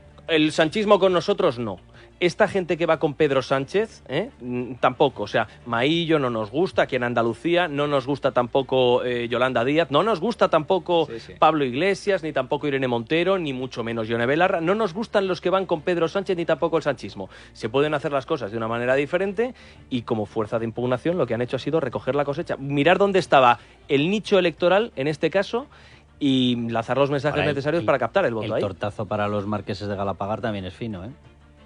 el sanchismo con nosotros no. Esta gente que va con Pedro Sánchez, ¿eh? Mm, tampoco. O sea, Maillo no nos gusta, aquí en Andalucía, no nos gusta tampoco eh, Yolanda Díaz, no nos gusta tampoco Sí, sí. Pablo Iglesias, ni tampoco Irene Montero, ni mucho menos Yone Belarra. No nos gustan los que van con Pedro Sánchez, ni tampoco el sanchismo. Se pueden hacer las cosas de una manera diferente y como fuerza de impugnación lo que han hecho ha sido recoger la cosecha. Mirar dónde estaba el nicho electoral, en este caso, y lanzar los mensajes Ahora, el- necesarios el- para captar el voto El ahí. tortazo para los marqueses de Galapagar también es fino, ¿eh?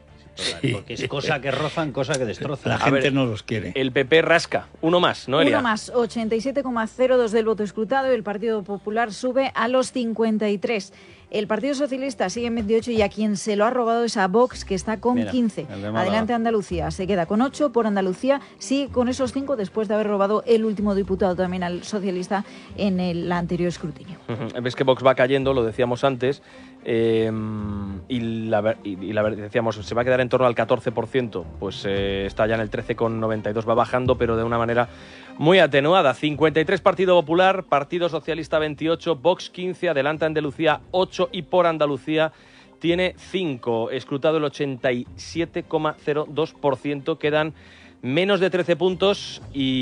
Sí. Porque es cosa que rozan, cosa que destrozan. La A gente ver, no los quiere. El P P rasca. Uno más, ¿no, Elia? Uno más, ochenta y siete coma cero dos del voto escrutado y el Partido Popular sube a los cincuenta y tres. El Partido Socialista sigue en veintiocho y a quien se lo ha robado es a Vox, que está con Mira, quince. el de Málaga. Adelante Andalucía, se queda con ocho. Por Andalucía sigue con esos cinco después de haber robado el último diputado también al socialista en el anterior escrutinio. Ujú. Ves que Vox va cayendo, lo decíamos antes, eh, y, la, ver- y, y la ver- decíamos, se va a quedar en torno al catorce por ciento, pues eh, está ya en el trece coma noventa y dos, va bajando, pero de una manera muy atenuada. cincuenta y tres Partido Popular, Partido Socialista veintiocho, Vox quince, adelanta Andalucía ocho y por Andalucía tiene cinco, escrutado el ochenta y siete coma cero dos por ciento, quedan menos de trece puntos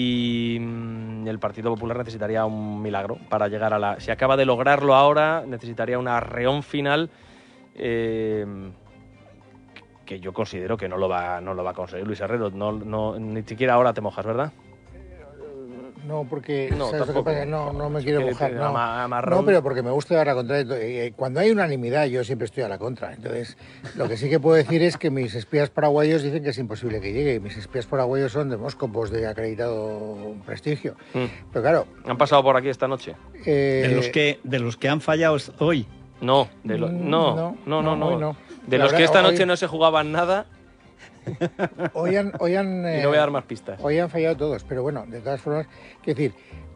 y mm, el Partido Popular necesitaría un milagro para llegar a la... Si acaba de lograrlo ahora, necesitaría un arreón final eh, que yo considero que no lo va, no lo va a conseguir Luis Herrero. No, no, ni siquiera ahora te mojas, ¿verdad? No, porque No, ¿sabes lo que tampoco. pasa? No, no me quiero que mojar. te- No. ama- amarrón. No, pero porque me gusta dar la contra. Eh, Cuando hay unanimidad, yo siempre estoy a la contra. Entonces, lo que sí que puedo decir es que mis espías paraguayos dicen que es imposible que llegue. Mis espías paraguayos son demóscopos de acreditado prestigio. Mm. Pero claro. Han pasado por aquí esta noche. eh, De los que, de los que han fallado hoy. No, de lo- Mm, no, no, no, no, no, no. hoy no. De La los que verdad, esta hoy- noche no se jugaban nada, Hoy han, hoy han, y eh, no voy a dar más pistas. hoy han fallado todos, pero bueno, de todas formas, quiero decir,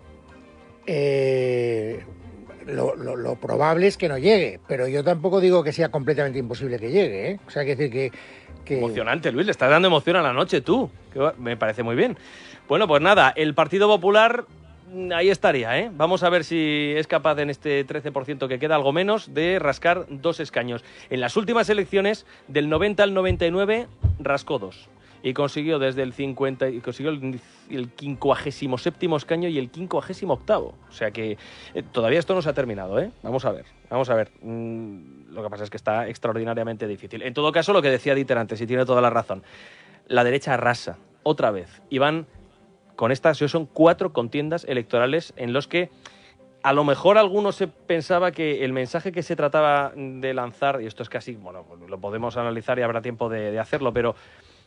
eh, lo, lo- lo probable es que no llegue, pero yo tampoco digo que sea completamente imposible que llegue, ¿eh? O sea, quiero decir que... que Emocionante, Luis, le estás dando emoción a la noche tú. Que va- me parece muy bien. Bueno, pues nada, el Partido Popular mm, ahí estaría, ¿eh? Vamos a ver si es capaz en este trece por ciento que queda, algo menos, de rascar dos escaños. En las últimas elecciones, del noventa al noventa y nueve, rascó dos. y consiguió desde el cincuenta y consiguió el, el quincuagésimo séptimo escaño y el quincuagésimo octavo. O sea que eh, todavía esto no se ha terminado, ¿eh? Vamos a ver, vamos a ver. Mm, lo que pasa es que está extraordinariamente difícil. En todo caso, lo que decía Dieter antes, y tiene toda la razón, la derecha arrasa otra vez. Y van con estas, son cuatro contiendas electorales en los que a lo mejor alguno se pensaba que el mensaje que se trataba de lanzar, y esto es casi, bueno, lo podemos analizar y habrá tiempo de, de hacerlo, pero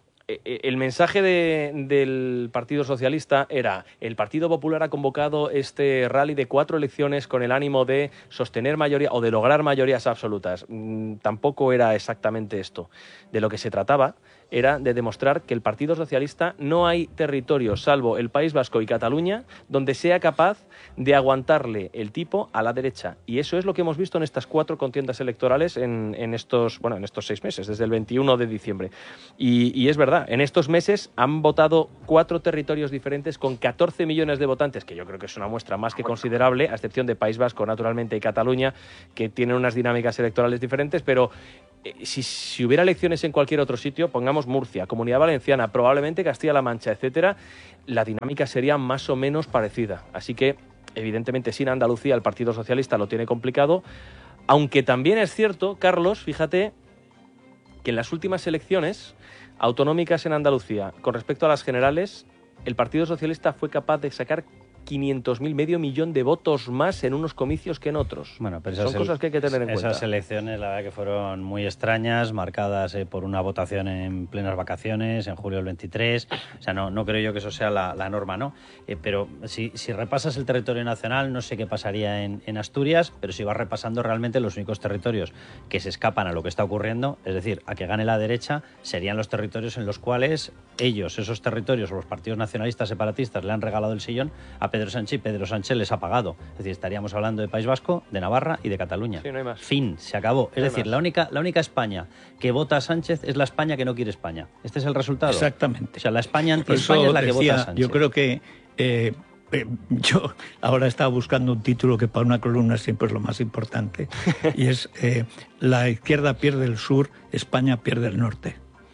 el mensaje de, del Partido Socialista era: el Partido Popular ha convocado este rally de cuatro elecciones con el ánimo de sostener mayoría o de lograr mayorías absolutas. Mm, tampoco era exactamente esto. De lo que se trataba era de demostrar que el Partido Socialista no hay territorio, salvo el País Vasco y Cataluña, donde sea capaz de aguantarle el tipo a la derecha. Y eso es lo que hemos visto en estas cuatro contiendas electorales en, en estos, bueno, en estos seis meses, desde el veintiuno de diciembre. Y, y es verdad, en estos meses han votado cuatro territorios diferentes con catorce millones de votantes, que yo creo que es una muestra más que considerable, a excepción de País Vasco, naturalmente, y Cataluña, que tienen unas dinámicas electorales diferentes, pero Si, si hubiera elecciones en cualquier otro sitio, pongamos Murcia, Comunidad Valenciana, probablemente Castilla-La Mancha, etcétera, la dinámica sería más o menos parecida. Así que, evidentemente, sin Andalucía el Partido Socialista lo tiene complicado, aunque también es cierto, Carlos, fíjate, que en las últimas elecciones autonómicas en Andalucía, con respecto a las generales, el Partido Socialista fue capaz de sacar quinientos mil, medio millón de votos más en unos comicios que en otros. Bueno, pero son cosas que hay que tener en esas cuenta. Esas elecciones, la verdad, que fueron muy extrañas, marcadas eh, por una votación en plenas vacaciones, en julio del veintitrés. O sea, no, no creo yo que eso sea la, la norma, ¿no? Eh, pero si, si repasas el territorio nacional, no sé qué pasaría en, en Asturias, pero si vas repasando realmente los únicos territorios que se escapan a lo que está ocurriendo, es decir, a que gane la derecha, serían los territorios en los cuales ellos, esos territorios o los partidos nacionalistas separatistas, le han regalado el sillón a Pedro Sánchez y Pedro Sánchez les ha pagado. Es decir, estaríamos hablando de País Vasco, de Navarra y de Cataluña. Sí, no hay más. Fin, se acabó. Es no decir, la única, la única España que vota a Sánchez es la España que no quiere España. Este es el resultado. Exactamente. O sea, la España anti-España es la que decía, vota a Sánchez. Yo creo que eh, eh, yo ahora estaba buscando un título que para una columna siempre es lo más importante, y es eh, la izquierda pierde el sur, España pierde el norte.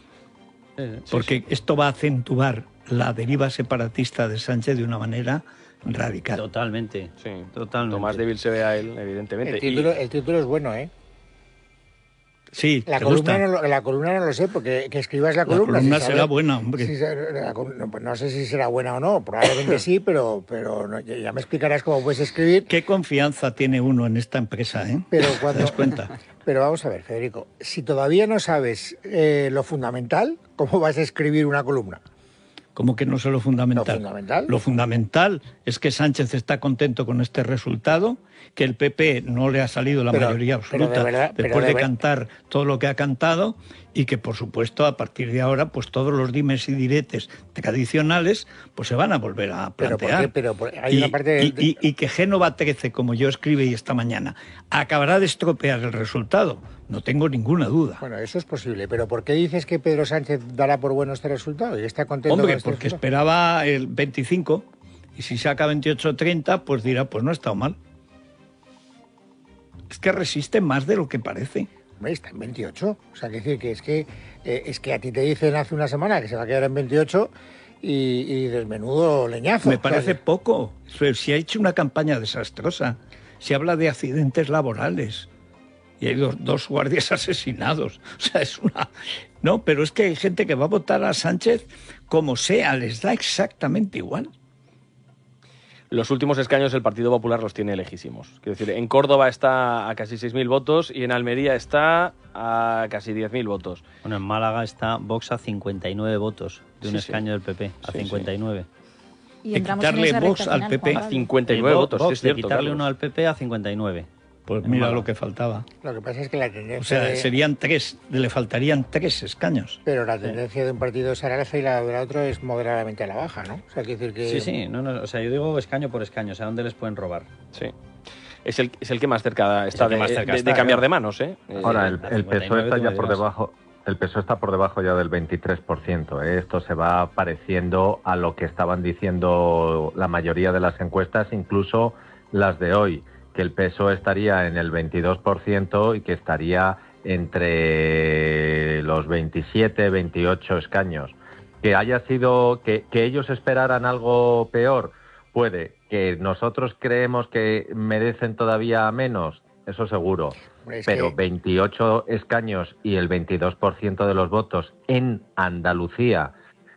Sí, Porque sí. esto va a acentuar la deriva separatista de Sánchez de una manera radical. Totalmente. Sí, totalmente. Lo más débil se ve a él, evidentemente. El título, Y... el título es bueno, ¿eh? Sí, La ¿te columna, gusta? no, lo- la columna no lo sé, porque que escribas la La columna... columna si será sabes- buena, hombre. si sa- la col- no, pues no sé si será buena o no, probablemente sí, pero, pero no, ya ya me explicarás cómo puedes escribir. Qué confianza tiene uno en esta empresa, ¿eh? Pero ¿Te cuando, das cuenta? Pero vamos a ver, Federico, si todavía no sabes eh, lo fundamental, ¿cómo vas a escribir una columna? Como que no es lo fundamental. Lo fundamental. Lo fundamental es que Sánchez está contento con este resultado, que el P P no le ha salido la Pero- mayoría pero de absoluta verdad- pero después de de, ver- cantar todo lo que ha cantado, y que, por supuesto, a partir de ahora, pues todos los dimes y diretes tradicionales pues se van a volver a Pero ¿por plantear. qué? Pero por- hay y, una parte de- y- y- y que Génova trece, como yo escribí esta mañana, acabará de estropear el resultado. No tengo ninguna duda. Bueno, eso es posible, pero ¿por qué dices que Pedro Sánchez dará por bueno este resultado y está contento Hombre, con este porque resultado? esperaba el veinticinco, y si saca veintiocho treinta, pues dirá, pues no ha estado mal. Es que resiste más de lo que parece. Hombre, está en veintiocho. O sea, que decir que es que eh, es que a ti te dicen hace una semana que se va a quedar en veintiocho y, y dices, menudo leñazo. Me O sea, parece poco. Si ha hecho una campaña desastrosa, se habla de accidentes laborales y hay dos, dos guardias asesinados. O sea, es una... No, pero es que hay gente que va a votar a Sánchez como sea, les da exactamente igual. Los últimos escaños el Partido Popular los tiene lejísimos. Quiero decir, en Córdoba está a casi seis mil votos y en Almería está a casi diez mil votos. Bueno, en Málaga está Vox a cincuenta y nueve votos de un Sí, sí. escaño del P P, a Sí, sí. cincuenta y nueve. Y De entramos en quitarle esa Vox recta al final, P P. Juan A Pablo. cincuenta y nueve Vo- votos, Vox, sí es de cierto, quitarle Carlos. uno al P P a cincuenta y nueve. Pues En mira Málaga. lo que faltaba. Lo que pasa es que la O tendencia... sea, de- serían tres, le faltarían tres escaños. Pero la tendencia de un partido es a la alza y la del otro es moderadamente a la baja, ¿no? O sea, quiere decir que... Sí, sí, no, no, o sea, yo digo escaño por escaño, o sea, ¿dónde les pueden robar? Sí. Es el, es el que más cerca está, el que de, más cerca de- está, de cambiar claro. de manos, ¿eh? Ahora, el, a el P S O E cincuenta y nueve está tú ya me por dirás. debajo. El P S O E está por debajo ya del veintitrés por ciento. ¿eh? Esto se va pareciendo a lo que estaban diciendo la mayoría de las encuestas, incluso las de hoy, que el P S O E estaría en el veintidós por ciento y que estaría entre los veintisiete, veintiocho escaños. Que haya sido, que, que ellos esperaran algo peor, puede. Que nosotros creemos que merecen todavía menos, eso seguro. Pero que... veintiocho escaños y el veintidós por ciento de los votos en Andalucía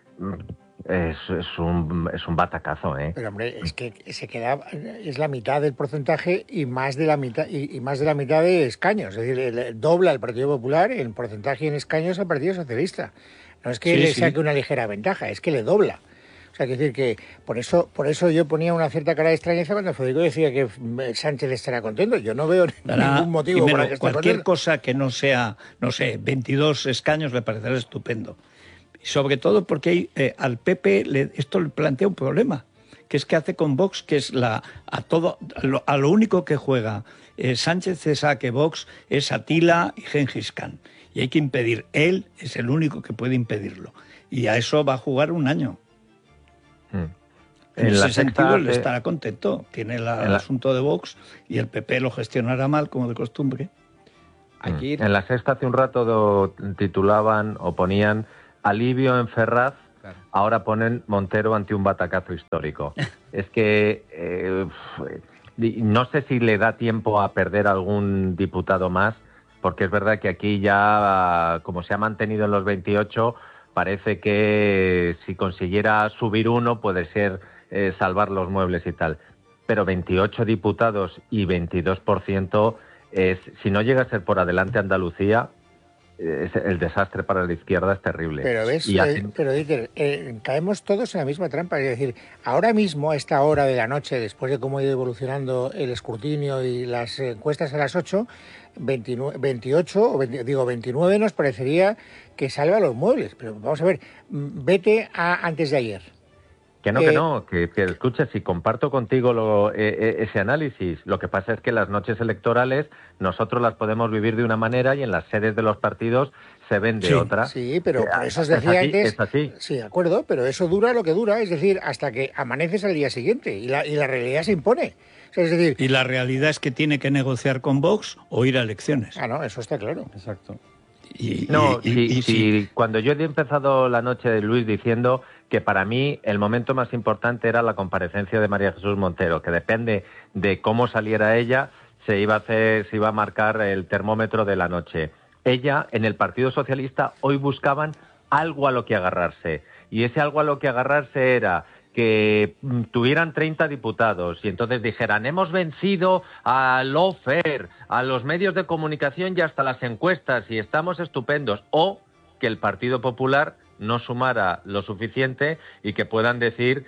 es, es, un, es un batacazo, ¿eh? Pero hombre, es que se queda, es la mitad del porcentaje y más de la mitad y, y más de la mitad de escaños. Es decir, el, el, dobla el Partido Popular en porcentaje y en escaños al Partido Socialista. No es que sí, le saque sí. una ligera ventaja, es que le dobla. O sea, quiero decir que por eso por eso yo ponía una cierta cara de extrañeza cuando Federico decía que Sánchez estará contento. Yo no veo para, ningún motivo primero, para que esté cualquier contento. cosa que no sea, no sé, veintidós escaños le parecerá estupendo. Y sobre todo porque hay, eh, al P P le, esto le plantea un problema, que es que hace con Vox, que es la a todo a lo, a lo único que juega eh, Sánchez es a que Vox es Atila y Gengis Khan. Y hay que impedir, él es el único que puede impedirlo. Y a eso va a jugar un año. En, en ese sentido, él estará contento. Tiene la, el la... asunto de Vox y el P P lo gestionará mal, como de costumbre. Aquí... En la Sexta hace un rato do, titulaban o ponían alivio en Ferraz, claro. Ahora ponen Montero ante un batacazo histórico. Es que eh, no sé si le da tiempo a perder algún diputado más, porque es verdad que aquí ya, como se ha mantenido en los veintiocho... parece que si consiguiera subir uno puede ser eh, salvar los muebles y tal. Pero veintiocho diputados y veintidós por ciento, es, si no llega a ser por adelante Andalucía, es, el desastre para la izquierda es terrible. Pero ves, y así... eh, pero Dieter, eh, caemos todos en la misma trampa. Es decir, ahora mismo, a esta hora de la noche, después de cómo ha ido evolucionando el escrutinio y las encuestas a las ocho, veintinueve, veintiocho, o veinte, digo veintinueve nos parecería que salva los muebles. Pero vamos a ver, vete a antes de ayer. Que no, eh, que no, que, que escucha, si comparto contigo lo, eh, ese análisis, lo que pasa es que las noches electorales nosotros las podemos vivir de una manera y en las sedes de los partidos se ven de sí, otra. Sí, pero por eso os decía es así, antes... Es así. Sí, de acuerdo, pero eso dura lo que dura, es decir, hasta que amaneces al día siguiente y la, y la realidad se impone. O sea, es decir... Y la realidad es que tiene que negociar con Vox o ir a elecciones. Ah, no, eso está claro. Exacto. Y, no, y, y, y, y si, cuando yo he empezado la noche de Luis diciendo que para mí el momento más importante era la comparecencia de María Jesús Montero, que depende de cómo saliera ella, se iba a hacer, se iba a marcar el termómetro de la noche. Ella, en el Partido Socialista, hoy buscaban algo a lo que agarrarse, y ese algo a lo que agarrarse era que tuvieran treinta diputados y entonces dijeran, hemos vencido a Lawfare, a los medios de comunicación y hasta las encuestas y estamos estupendos, o que el Partido Popular no sumara lo suficiente y que puedan decir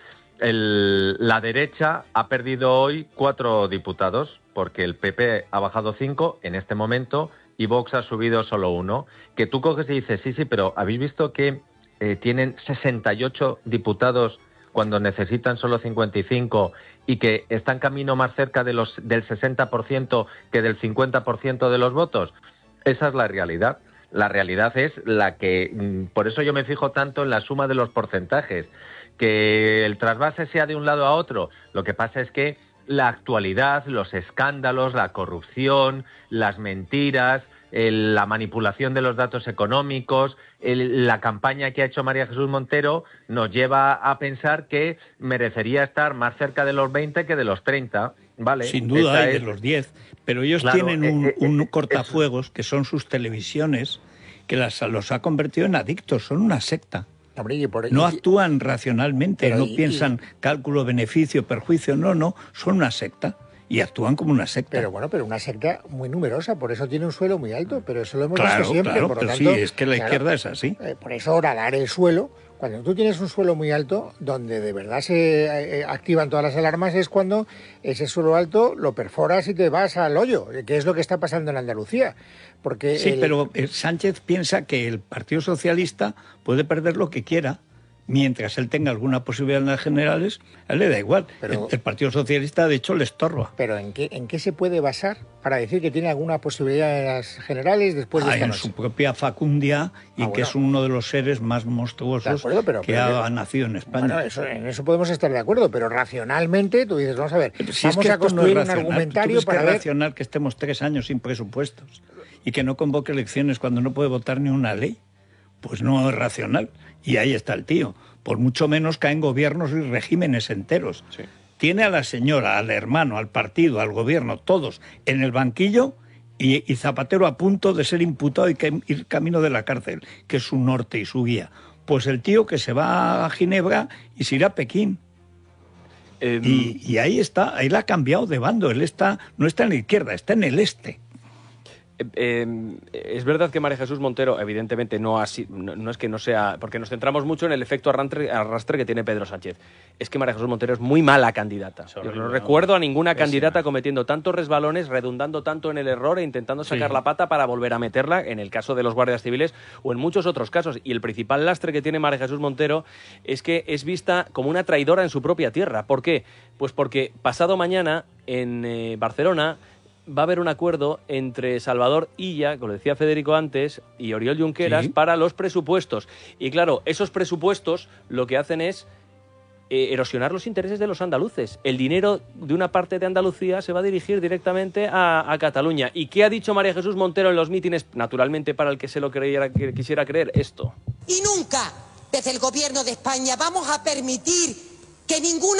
el, la derecha ha perdido hoy cuatro diputados porque el P P ha bajado cinco en este momento y Vox ha subido solo uno. Que tú coges y dices, sí, sí, pero ¿habéis visto que eh, tienen sesenta y ocho diputados cuando necesitan solo cincuenta y cinco y que están camino más cerca de los del sesenta por ciento que del cincuenta por ciento de los votos? Esa es la realidad. La realidad es la que, por eso yo me fijo tanto en la suma de los porcentajes, que el trasvase sea de un lado a otro. Lo que pasa es que la actualidad, los escándalos, la corrupción, las mentiras, el, la manipulación de los datos económicos, el, la campaña que ha hecho María Jesús Montero nos lleva a pensar que merecería estar más cerca de los veinte que de los treinta. Vale, sin duda, hay es... de los diez, pero ellos claro, tienen un, eh, eh, un cortafuegos que son sus televisiones, que las, los ha convertido en adictos, son una secta. Hombre, por... No actúan racionalmente, pero no y, piensan y... cálculo, beneficio, perjuicio, no, no, son una secta. Y actúan como una secta. Pero bueno, pero una secta muy numerosa, por eso tiene un suelo muy alto, pero eso lo hemos claro, visto siempre. Claro, por lo pero tanto, sí, es que la claro, izquierda es así. Eh, por eso ahora dar el suelo, cuando tú tienes un suelo muy alto, donde de verdad se eh, activan todas las alarmas, es cuando ese suelo alto lo perforas y te vas al hoyo, que es lo que está pasando en Andalucía. Porque sí, el... pero Sánchez piensa que el Partido Socialista puede perder lo que quiera. Mientras él tenga alguna posibilidad en las generales, a él le da igual. Pero, el, el Partido Socialista, de hecho, le estorba. ¿Pero en qué, en qué se puede basar para decir que tiene alguna posibilidad en las generales después de ah, esta en noche? su propia facundia y ah, que bueno. es uno de los seres más monstruosos acuerdo, pero, que pero, ha nacido en España. Bueno, eso, en eso podemos estar de acuerdo, pero racionalmente tú dices, vamos a ver, si vamos es que a construir no es un argumentario ¿Tú crees para que ver... es racional que estemos tres años sin presupuestos y que no convoque elecciones cuando no puede votar ni una ley? Pues no es racional. Y ahí está el tío. Por mucho menos caen gobiernos y regímenes enteros. Sí. Tiene a la señora, al hermano, al partido, al gobierno, todos en el banquillo y, y Zapatero a punto de ser imputado y que, ir camino de la cárcel, que es su norte y su guía. Pues el tío que se va a Ginebra y se irá a Pekín. Eh, y, y ahí está, él ha cambiado de bando, él está, no está en la izquierda, está en el este. Eh, eh, es verdad que María Jesús Montero, evidentemente, no, así, no, no es que no sea... Porque nos centramos mucho en el efecto arrastre, arrastre que tiene Pedro Sánchez. Es que María Jesús Montero es muy mala candidata. Yo no recuerdo a ninguna pésima. candidata cometiendo tantos resbalones, redundando tanto en el error e intentando sacar sí. la pata para volver a meterla, en el caso de los guardias civiles o en muchos otros casos. Y el principal lastre que tiene María Jesús Montero es que es vista como una traidora en su propia tierra. ¿Por qué? Pues porque pasado mañana en eh, Barcelona va a haber un acuerdo entre Salvador Illa, como decía Federico antes, y Oriol Junqueras ¿Sí? para los presupuestos. Y claro, esos presupuestos lo que hacen es eh, erosionar los intereses de los andaluces. El dinero de una parte de Andalucía se va a dirigir directamente a, a Cataluña. ¿Y qué ha dicho María Jesús Montero en los mítines? Naturalmente, para el que se lo creyera, que quisiera creer, esto. Y nunca, desde el gobierno de España, vamos a permitir que ninguna